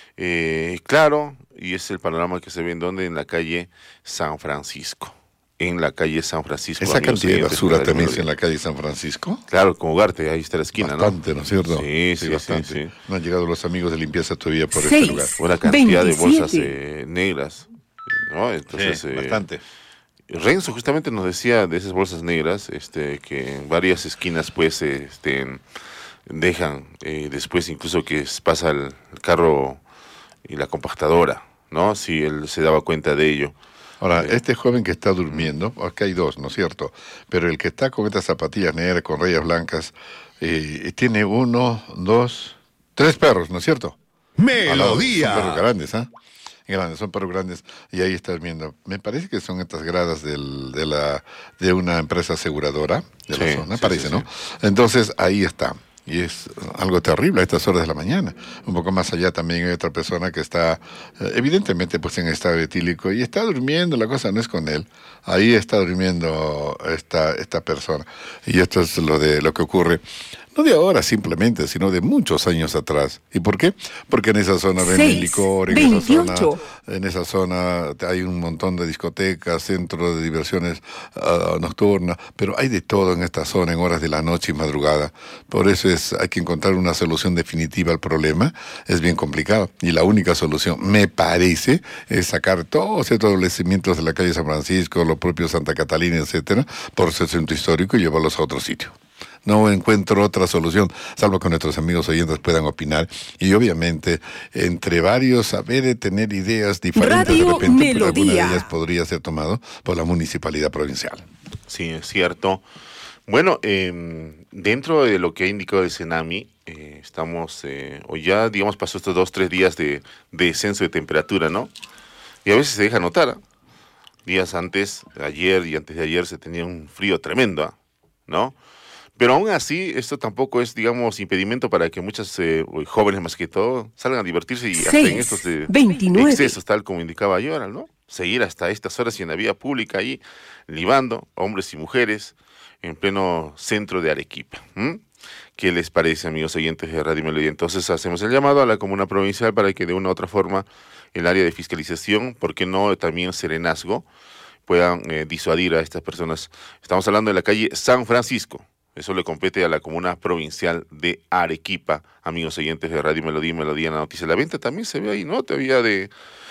eh, claro, y es el panorama que se ve en donde, en la calle San Francisco. En la calle San Francisco. ¿Esa cantidad de oyentes, basura también es en la calle San Francisco? Claro, con Ugarte, ahí está la esquina, bastante, ¿no? ¿no es cierto? Sí, sí, sí, bastante. sí, sí. No han llegado los amigos de limpieza todavía por Seis, este lugar. Una cantidad veintisiete. de bolsas eh, negras, ¿no? Entonces, Sí, eh, bastante. Renzo justamente nos decía de esas bolsas negras, este, que en varias esquinas pues este, dejan, eh, después incluso que pasa el, el carro y la compactadora, ¿no? Si él se daba cuenta de ello. Ahora, Eh, este joven que está durmiendo, acá hay dos, ¿no es cierto? Pero el que está con estas zapatillas negras, con rayas blancas, eh, tiene uno, dos, tres perros, ¿no es cierto? Melodía. Son perros grandes, ¿ah? Grandes, son perros grandes, y ahí estás viendo. Me parece que son estas gradas del, de la de una empresa aseguradora de Sí, la zona, sí, parece, sí, ¿no? Entonces, ahí está. Y es algo terrible a estas horas de la mañana. Un poco más allá también hay otra persona que está, eh, evidentemente, pues en estado etílico y está durmiendo, la cosa no es con él. Ahí está durmiendo esta, esta persona. Y esto es lo de lo que ocurre, no de ahora simplemente, sino de muchos años atrás. ¿Y por qué? Porque en esa zona venden Seis, licor, en veintiocho. esa zona, en esa zona hay un montón de discotecas, centros de diversiones uh, nocturnas, pero hay de todo en esta zona en horas de la noche y madrugada. Por eso es, hay que encontrar una solución definitiva al problema. Es bien complicado. Y la única solución, me parece, es sacar todos estos establecimientos de la calle San Francisco, los propios Santa Catalina, etcétera, por su centro histórico y llevarlos a otro sitio. No encuentro otra solución, salvo que nuestros amigos oyentes puedan opinar. Y obviamente, entre varios, saber tener ideas diferentes, Radio de repente, pero alguna de Melodía. ellas podría ser tomado por la municipalidad provincial. Sí, es cierto. Bueno, eh, dentro de lo que ha indicado el Senami, eh, estamos, eh, o ya, digamos, pasó estos dos, tres días de, de descenso de temperatura, ¿no? Y a veces se deja notar, ¿ah? Días antes, ayer y antes de ayer, se tenía un frío tremendo, ¿ah? ¿No? Pero aún así, esto tampoco es, digamos, impedimento para que muchas eh, jóvenes, más que todo, salgan a divertirse y hasta en estos seis, eh, veintinueve. excesos, tal como indicaba Yoral, ¿no? Seguir hasta estas horas y en la vía pública ahí, libando, hombres y mujeres, en pleno centro de Arequipa. ¿Mm? ¿Qué les parece, amigos oyentes de Radio Melodía? Entonces hacemos el llamado a la comuna provincial para que de una u otra forma el área de fiscalización, ¿por qué no también Serenazgo, puedan eh, disuadir a estas personas? Estamos hablando de la calle San Francisco. Eso le compete a la comuna provincial de Arequipa, amigos oyentes de Radio Melodía y Melodía en la Noticia. La venta también se ve ahí, ¿no? Todavía de,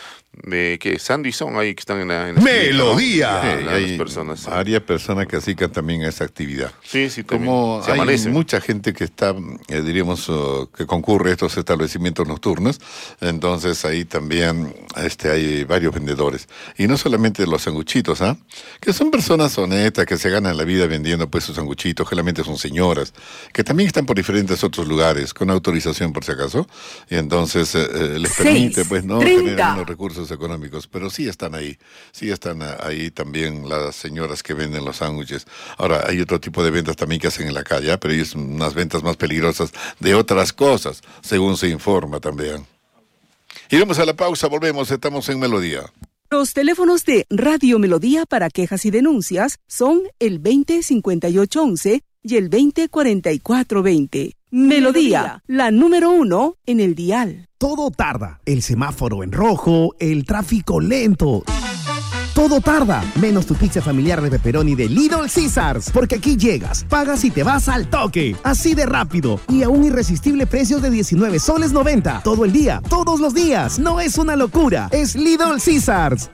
de ¿qué? Sandy son ahí que están en la, en la Melodía. esquina, ¿no? Sí, Las hay personas. varias personas que asican también a esa actividad. Sí, sí, también. Como Se hay amanecen. mucha gente que está, eh, diríamos, uh, que concurre a estos establecimientos nocturnos, entonces ahí también este, hay varios vendedores. Y no solamente los sanguchitos, ¿ah? Que son personas honestas que se ganan la vida vendiendo pues sus sanguchitos, generalmente son señoras, que también están por diferentes otros lugares, con autorización por si acaso, y entonces eh, eh, les Seis, permite pues no treinta. tener algunos recursos económicos, pero sí están ahí, sí están ahí también las señoras que venden los sándwiches. Ahora, hay otro tipo de ventas también que hacen en la calle, ¿eh? Pero ellos son unas ventas más peligrosas de otras cosas, según se informa también. Iremos a la pausa, volvemos, estamos en Melodía. Los teléfonos de Radio Melodía para quejas y denuncias son el veinte cincuenta y ocho once y el veinte cuarenta y cuatro veinte. Melodía, la número uno en el dial. Todo tarda, el semáforo en rojo, el tráfico lento. Todo tarda, menos tu pizza familiar de pepperoni de Little Caesars, porque aquí llegas, pagas y te vas al toque, así de rápido y a un irresistible precio de diecinueve soles noventa, todo el día, todos los días. No es una locura, es Little Caesars.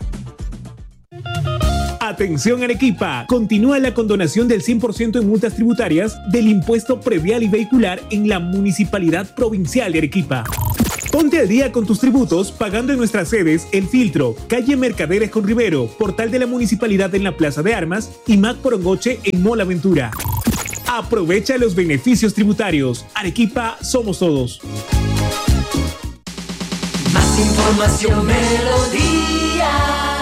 Atención Arequipa, continúa la condonación del cien por ciento en multas tributarias del impuesto predial y vehicular en la Municipalidad Provincial de Arequipa. Ponte al día con tus tributos pagando en nuestras sedes El Filtro, calle Mercaderes con Rivero, portal de la Municipalidad en la Plaza de Armas y Mac Porongoche en Mola Ventura. Aprovecha los beneficios tributarios. Arequipa, somos todos. Más información, Melodía.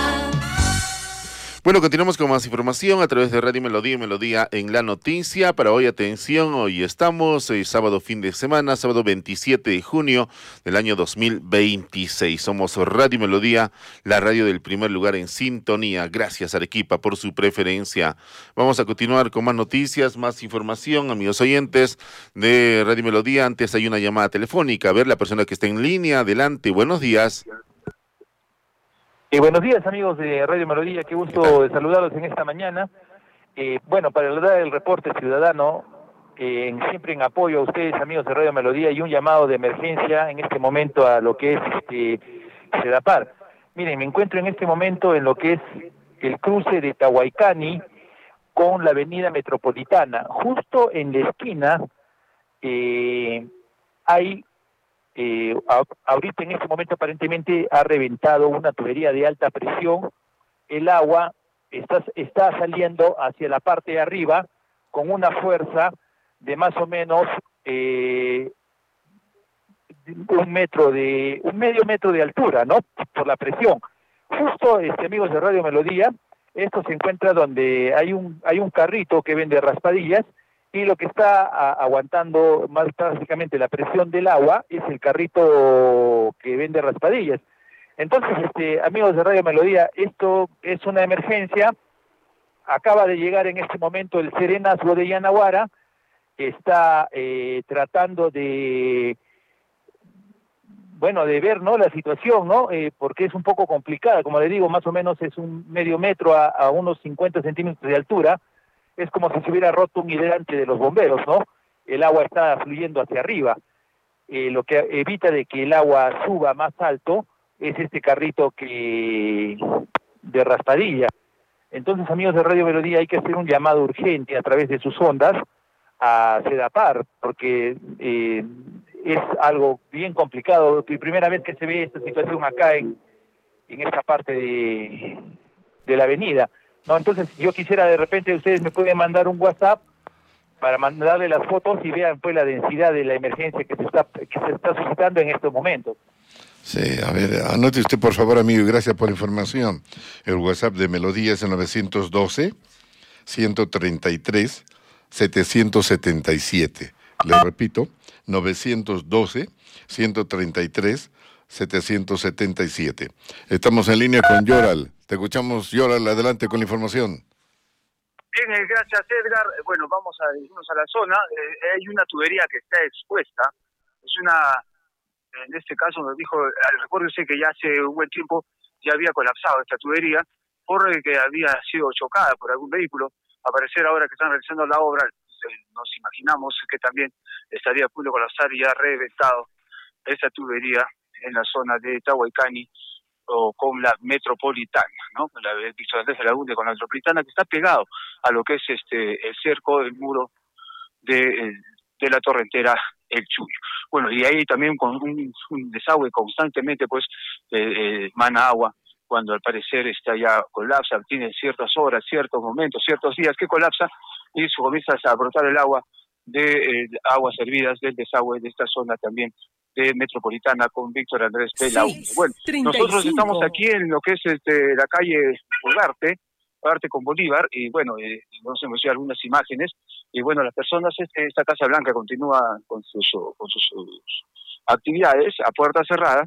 Bueno, continuamos con más información a través de Radio Melodía y Melodía en la Noticia. Para hoy, atención, hoy estamos, eh, sábado fin de semana, sábado veintisiete de junio del año dos mil veintiséis. Somos Radio Melodía, la radio del primer lugar en sintonía. Gracias, Arequipa, por su preferencia. Vamos a continuar con más noticias, más información, amigos oyentes de Radio Melodía. Antes hay una llamada telefónica. A ver, la persona que está en línea, adelante, buenos días. Eh, buenos días, amigos de Radio Melodía, qué gusto de saludarlos en esta mañana. Eh, bueno, para dar el reporte ciudadano, eh, en, siempre en apoyo a ustedes, amigos de Radio Melodía, y un llamado de emergencia en este momento a lo que es este, Sedapar. Miren, me encuentro en este momento en lo que es el cruce de Tahuaycani con la avenida Metropolitana. Justo en la esquina eh, hay... Eh, a, ahorita en este momento aparentemente ha reventado una tubería de alta presión, el agua está, está saliendo hacia la parte de arriba con una fuerza de más o menos eh, un metro de, un medio metro de altura, ¿no? Por la presión. Justo, este, amigos de Radio Melodía, esto se encuentra donde hay un, hay un carrito que vende raspadillas, y lo que está a, aguantando más básicamente la presión del agua es el carrito que vende raspadillas. Entonces, este, amigos de Radio Melodía, esto es una emergencia. Acaba de llegar en este momento el Serenazgo de Yanaguara, que está eh, tratando de, bueno, de ver, ¿no?, la situación, ¿no?, eh, porque es un poco complicada. Como le digo, más o menos es un medio metro a, a unos cincuenta centímetros de altura. Es como si se hubiera roto un hidrante de los bomberos, ¿no? El agua está fluyendo hacia arriba. Eh, lo que evita de que el agua suba más alto es este carrito que de raspadilla. Entonces, amigos de Radio Melodía, hay que hacer un llamado urgente a través de sus ondas a Sedapar, porque eh, es algo bien complicado. La primera vez que se ve esta situación acá en, en esta parte de, de la avenida. No, entonces yo quisiera, de repente ustedes me pueden mandar un WhatsApp para mandarle las fotos y vean pues la densidad de la emergencia que se está que se está suscitando en estos momentos. Sí, a ver, anote usted por favor, amigo, y gracias por la información. El WhatsApp de Melodía es el nueve uno dos, uno tres tres, siete siete siete. Le repito, nueve uno dos, uno tres tres, siete siete siete. Estamos en línea con Yoral. Te escuchamos, Yoral, adelante con la información. Bien, eh, gracias, Edgar. Eh, Bueno, vamos a irnos a la zona. Eh, hay una tubería que está expuesta. Es una, en este caso nos dijo, recuérdese que ya hace un buen tiempo ya había colapsado esta tubería porque había sido chocada por algún vehículo. A parecer ahora que están realizando la obra, eh, nos imaginamos que también estaría a punto de colapsar y ha reventado esta tubería en la zona de Tahuaycani o con la Metropolitana, ¿no? La Víctor Andrés de la Unde con la Metropolitana, que está pegado a lo que es este el cerco, el muro de, de la torrentera El Chuyo. Bueno, y ahí también con un, un desagüe constantemente, pues, eh, eh, mana agua, cuando al parecer está ya colapsa, tiene ciertas horas, ciertos momentos, ciertos días que colapsa y se comienza a brotar el agua de eh, aguas hervidas del desagüe de esta zona también de Metropolitana con Víctor Andrés de la Unde. Bueno, nosotros estamos aquí en lo que es este, la calle Ugarte, Ugarte con Bolívar, y bueno, eh, nos hemos hecho algunas imágenes, y bueno, las personas, este, esta Casa Blanca continúa con sus, con sus, sus actividades a puerta cerrada,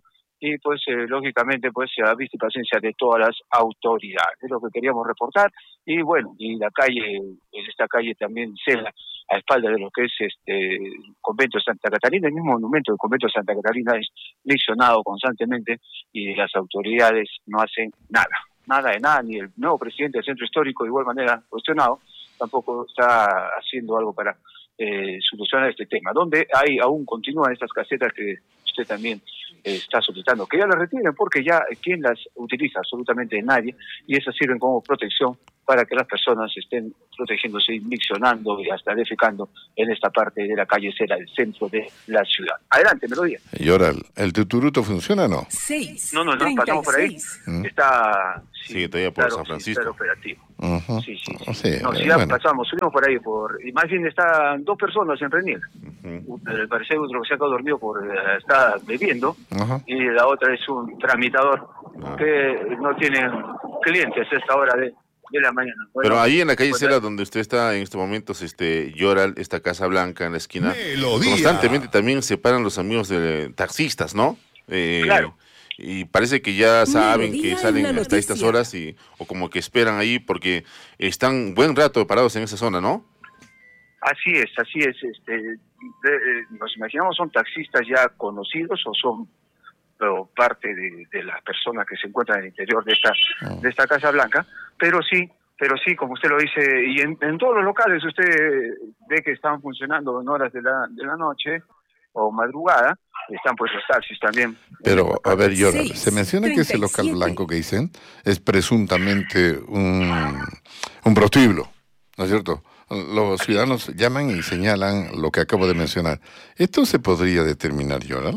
y pues eh, lógicamente pues se ha visto paciencia de todas las autoridades. Es lo que queríamos reportar. Y bueno, y la calle, en esta calle también Cela, a espalda de lo que es este el convento de Santa Catalina, el mismo monumento del convento de Santa Catalina es lesionado constantemente y las autoridades no hacen nada, nada de nada, ni el nuevo presidente del centro histórico de igual manera cuestionado, tampoco está haciendo algo para eh, solucionar este tema, donde hay aún continúan estas casetas que usted también eh, está solicitando que ya las retiren, porque ya quien las utiliza, absolutamente nadie, y esas sirven como protección para que las personas estén protegiéndose, miccionando y hasta defecando en esta parte de la calle Cela, el centro de la ciudad. Adelante, Melodía. Y ahora, ¿el, el tuturuto funciona o no? Seis. No, no, no, pasamos por ahí. ¿Mm? Está... Sí, sí, todavía por claro, San Francisco. Sí, está operativo. Uh-huh. Sí, sí, sí. Oh, sí. No, si eh, ya bueno. pasamos, subimos por ahí, por y más bien están dos personas en Renil. Uh-huh. Al parecer otro que se ha quedado dormido por eh, está bebiendo, uh-huh. y la otra es un tramitador uh-huh. que no tiene clientes a esta hora de, de la mañana. Bueno, pero ahí en la calle pues, Cela, donde usted está en estos momentos, este Yoral, esta Casa Blanca en la esquina, Melodía. Constantemente también se paran los amigos de taxistas, ¿no? Eh, claro. Y parece que ya saben Melodía que salen en la hasta estas noticia. horas y o como que esperan ahí porque están buen rato parados en esa zona, ¿no? Así es, así es. Este, de, eh, nos imaginamos son taxistas ya conocidos o son o parte de, de las personas que se encuentran en el interior de esta de esta Casa Blanca, pero sí, pero sí, como usted lo dice, y en, en todos los locales usted ve que están funcionando en horas de la de la noche o madrugada, están pues los taxis también. Pero, a ver, Yoral, Seis, se menciona que ese treinta y local siete. blanco que dicen es presuntamente un, un prostíbulo, ¿no es cierto? Los ciudadanos llaman y señalan lo que acabo de mencionar. ¿Esto se podría determinar, Yoral?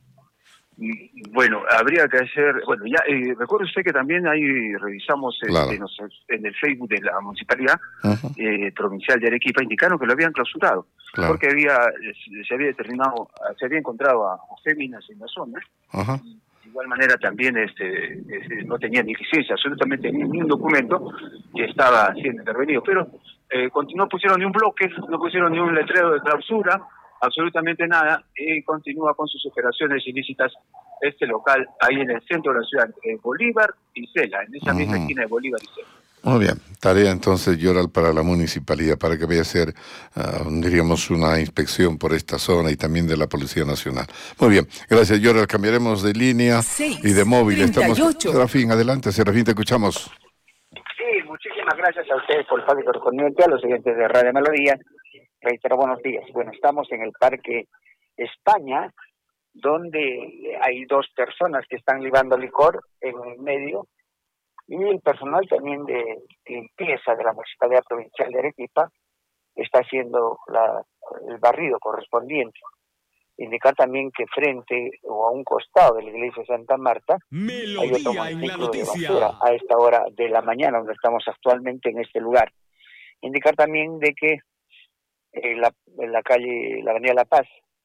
Bueno, habría que hacer, bueno, ya eh, recuerde usted que también ahí revisamos Claro. este, nos- en el Facebook de la municipalidad Ajá. eh, provincial de Arequipa, indicaron que lo habían clausurado, Claro. porque había se, se había determinado, se había encontrado a, a féminas en la zona. Ajá. De igual manera también este, este, no tenía ni licencia, absolutamente ni, ni un documento que estaba siendo intervenido, pero eh, con- no pusieron ni un bloque, no pusieron ni un letrero de clausura, absolutamente nada, y continúa con sus operaciones ilícitas este local ahí en el centro de la ciudad, entre Bolívar y Cela, en esa misma Ujú. esquina de Bolívar y Cela. Muy bien, tarea entonces, Yoral, para la municipalidad, para que vaya a hacer, ah, diríamos, una inspección por esta zona y también de la Policía Nacional. Muy bien, gracias, Yoral. Cambiaremos de línea Seis, y de móvil. Estamos, treinta y ocho. Serafín, adelante, Serafín, te escuchamos. Sí, muchísimas gracias a ustedes por el espacio correspondiente, a los siguientes de Radio Melodía. Reitero, buenos días. Bueno, estamos en el Parque España, donde hay dos personas que están libando licor en el medio, y el personal también de limpieza de la Municipalidad Provincial de Arequipa está haciendo la, el barrido correspondiente. Indicar también que frente o a un costado de la iglesia de Santa Marta hay otro Melodía en la montículo de noticia. basura a esta hora de la mañana, donde estamos actualmente en este lugar. Indicar también de que eh, la, en la calle, la avenida La Paz,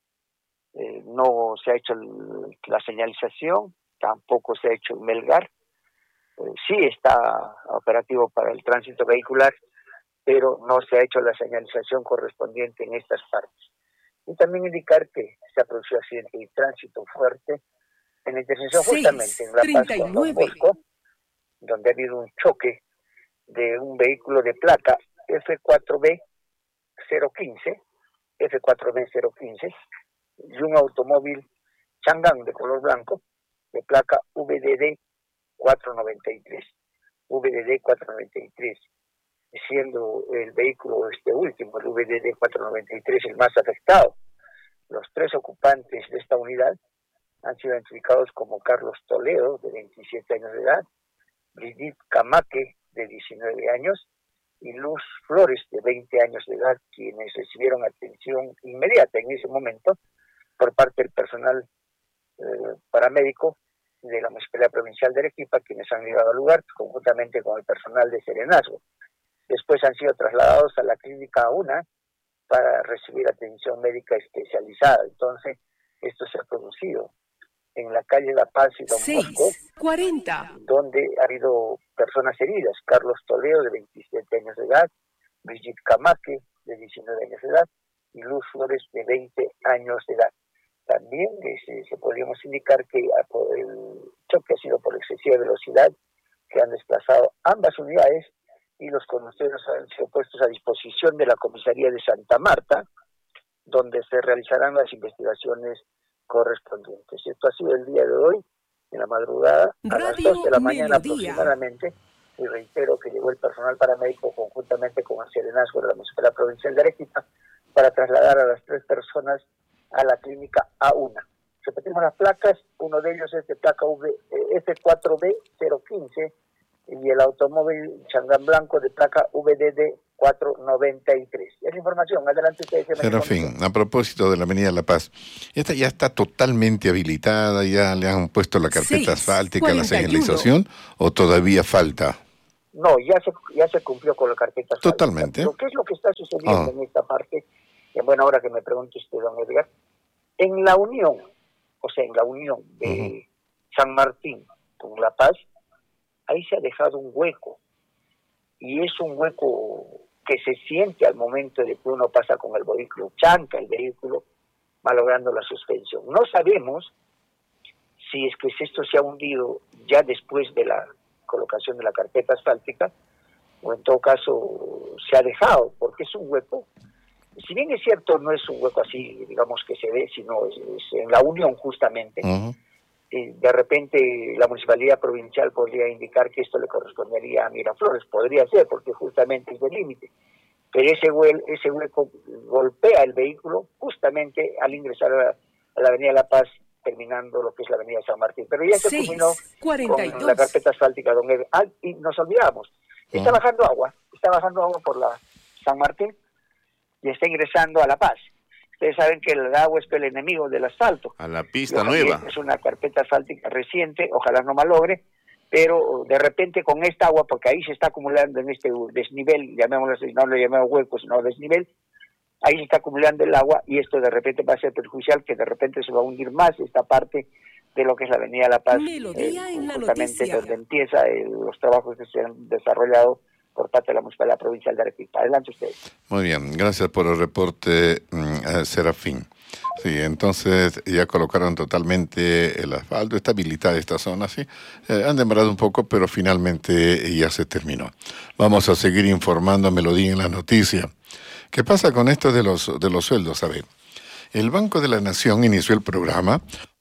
eh, no se ha hecho el- la señalización, tampoco se ha hecho el Melgar. Eh, sí está operativo para el tránsito vehicular, pero no se ha hecho la señalización correspondiente en estas partes. Y también indicar que se ha producido accidente de tránsito fuerte en la intersección Seis, justamente en La Paz treinta y con Don nueve. Bosco, donde ha habido un choque de un vehículo de placa F cuatro B cero quince, F cuatro B cero quince, y un automóvil Chang'an de color blanco de placa V D D cuatrocientos noventa y tres, V D D cuatrocientos noventa y tres, siendo el vehículo este último, el V D D cuatrocientos noventa y tres, el más afectado. Los tres ocupantes de esta unidad han sido identificados como Carlos Toledo, de veintisiete años de edad, Brigitte Camaque, de diecinueve años, y Luz Flores, de veinte años de edad, quienes recibieron atención inmediata en ese momento por parte del personal eh, paramédico de la Municipalidad Provincial de Arequipa, quienes han llegado al lugar conjuntamente con el personal de Serenazgo. Después han sido trasladados a la clínica UNA para recibir atención médica especializada. Entonces, esto se ha producido en la calle La Paz y Don Bosco, Seis, cuarenta. donde ha habido personas heridas: Carlos Toledo, de veintisiete años de edad, Brigitte Camaque, de diecinueve años de edad, y Luz Flores, de veinte años de edad. también eh, se podríamos indicar que el choque ha sido por excesiva velocidad, que han desplazado ambas unidades y los conductores han sido puestos a disposición de la comisaría de Santa Marta, donde se realizarán las investigaciones correspondientes. Esto ha sido el día de hoy, en la madrugada, a las dos de la mañana aproximadamente, y reitero que llegó el personal paramédico conjuntamente con el serenazgo de la Municipalidad Provincial de Arequipa para trasladar a las tres personas a la clínica A uno. Repetimos las placas, uno de ellos es de placa F cuatro B cero quince y el automóvil Changán Blanco de placa V D D cuatrocientos noventa y tres. Es la información, adelante ustedes. Serafín, a propósito de la Avenida La Paz, ¿esta ya está totalmente habilitada? ¿Ya le han puesto la carpeta asfáltica, la señalización o todavía falta? No, ya se, ya se cumplió con la carpeta asfáltica. Totalmente. Lo que es lo que está sucediendo Ah. en esta parte, en buena hora que me pregunte usted, don Edgar, en la unión, o sea, en la unión de San Martín con La Paz, ahí se ha dejado un hueco, y es un hueco que se siente al momento de que uno pasa con el vehículo, chanca el vehículo, malogrando la suspensión. No sabemos si es que esto se ha hundido ya después de la colocación de la carpeta asfáltica, o en todo caso se ha dejado, porque es un hueco, si bien es cierto, no es un hueco así, digamos, que se ve, sino es, es en la unión justamente. Uh-huh. Eh, de repente la municipalidad provincial podría indicar que esto le correspondería a Miraflores, podría ser, porque justamente es del límite, pero ese, hue ese hueco golpea el vehículo justamente al ingresar a la, a la avenida La Paz, terminando lo que es la avenida San Martín, pero ya se terminó con la carpeta asfáltica, don Ed. Ah, y nos olvidamos, está bajando agua, está bajando agua por la San Martín y está ingresando a La Paz. Ustedes saben que el agua es el enemigo del asfalto. A la pista Ojalá, nueva. Es una carpeta asfáltica reciente, ojalá no malogre, pero de repente con esta agua, porque ahí se está acumulando en este desnivel, llamémoslo así, no le llamemos hueco, sino desnivel, ahí se está acumulando el agua y esto de repente va a ser perjudicial, que de repente se va a hundir más esta parte de lo que es la avenida La Paz, eh, justamente donde empieza eh, los trabajos que se han desarrollado por parte de la Municipalidad Provincial de Arequipa. Adelante ustedes. Muy bien, gracias por el reporte, mm, Serafín. Sí, entonces ya colocaron totalmente el asfalto, está habilitada esta zona, sí. Eh, han demorado un poco, pero finalmente ya se terminó. Vamos a seguir informando a Melodía en la noticia. ¿Qué pasa con esto de los, de los sueldos? A ver, el Banco de la Nación inició el programa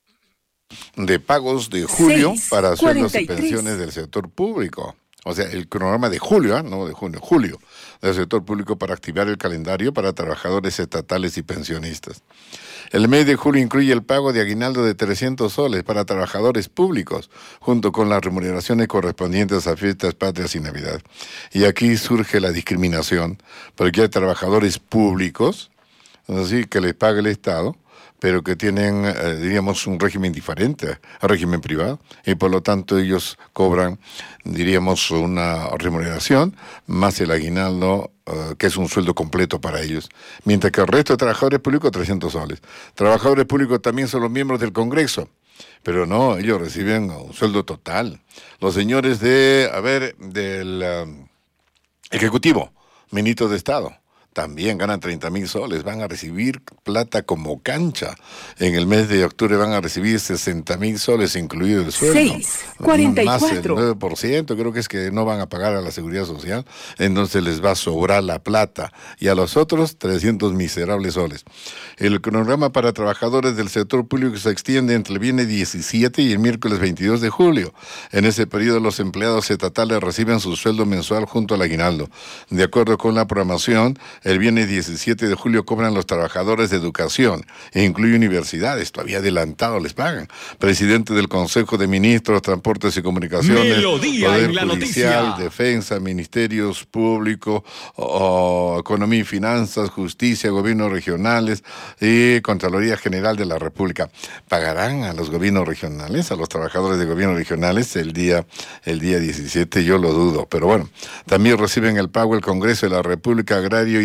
de pagos de julio seis, para sueldos cuarenta y tres. Y pensiones del sector público. O sea, el cronograma de julio, ¿eh? no de junio, julio, del sector público para activar el calendario para trabajadores estatales y pensionistas. El mes de julio incluye el pago de aguinaldo de trescientos soles para trabajadores públicos, junto con las remuneraciones correspondientes a fiestas patrias y Navidad. Y aquí surge la discriminación, porque hay trabajadores públicos, así que les paga el Estado, pero que tienen, eh, diríamos, un régimen diferente al régimen privado, y por lo tanto ellos cobran, diríamos, una remuneración más el aguinaldo, uh, que es un sueldo completo para ellos, mientras que el resto de trabajadores públicos, trescientos soles. Trabajadores públicos también son los miembros del Congreso, pero no, ellos reciben un sueldo total. Los señores de, a ver, del um, Ejecutivo, ministros de Estado, también ganan treinta mil soles, van a recibir plata como cancha. En el mes de octubre van a recibir sesenta mil soles, incluido el sueldo. seis, cuarenta y cuatro. Más el nueve por ciento, creo que es que no van a pagar a la Seguridad Social, entonces les va a sobrar la plata. Y a los otros, trescientos miserables soles. El cronograma para trabajadores del sector público se extiende entre el viernes diecisiete y el miércoles veintidós de julio. En ese periodo, los empleados estatales reciben su sueldo mensual junto al aguinaldo. De acuerdo con la programación, el viernes diecisiete de julio cobran los trabajadores de educación, e incluye universidades, todavía adelantado les pagan. Presidente del Consejo de Ministros, Transportes y Comunicaciones, Melodía Poder en la Judicial, noticia. Defensa, Ministerios Públicos, o, Economía y Finanzas, Justicia, Gobiernos Regionales y Contraloría General de la República. ¿Pagarán a los gobiernos regionales, a los trabajadores de gobiernos regionales el día, el día diecisiete? Yo lo dudo, pero bueno, también reciben el pago el Congreso de la República, Agrario y de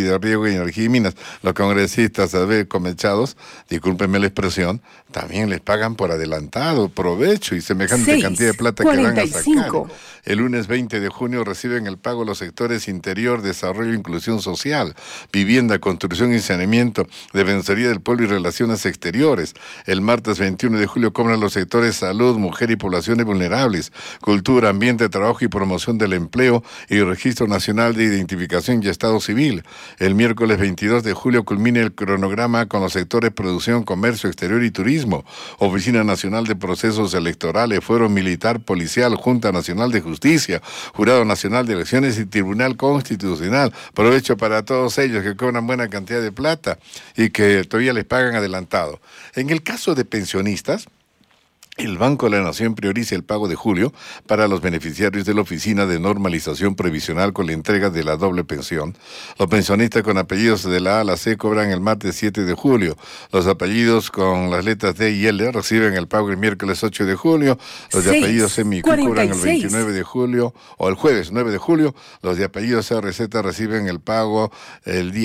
de Riego y Energía y Minas. Los congresistas a ver comechados, discúlpenme la expresión, también les pagan por adelantado, provecho y semejante seis, cantidad de plata que van a sacar. cuarenta y cinco. El lunes veinte de junio reciben el pago los sectores Interior, Desarrollo e Inclusión Social, Vivienda, Construcción y Saneamiento, Defensoría del Pueblo y Relaciones Exteriores. El martes veintiuno de julio cobran los sectores Salud, Mujer y Poblaciones Vulnerables, Cultura, Ambiente, Trabajo y Promoción del Empleo y Registro Nacional de Identificación y Estado Civil. El miércoles veintidós de julio culmina el cronograma con los sectores Producción, Comercio Exterior y Turismo, Oficina Nacional de Procesos Electorales, Fuero Militar Policial, Junta Nacional de Justicia, Jurado Nacional de Elecciones y Tribunal Constitucional. Provecho para todos ellos que cobran buena cantidad de plata y que todavía les pagan adelantado. En el caso de pensionistas, el Banco de la Nación prioriza el pago de julio para los beneficiarios de la Oficina de Normalización Previsional con la entrega de la doble pensión. Los pensionistas con apellidos de la A a la C cobran el martes siete de julio. Los apellidos con las letras D y L reciben el pago el miércoles ocho de julio. Los de apellidos M y Q cobran el veintinueve de julio o el jueves nueve de julio. Los de apellidos R Z reciben el pago el día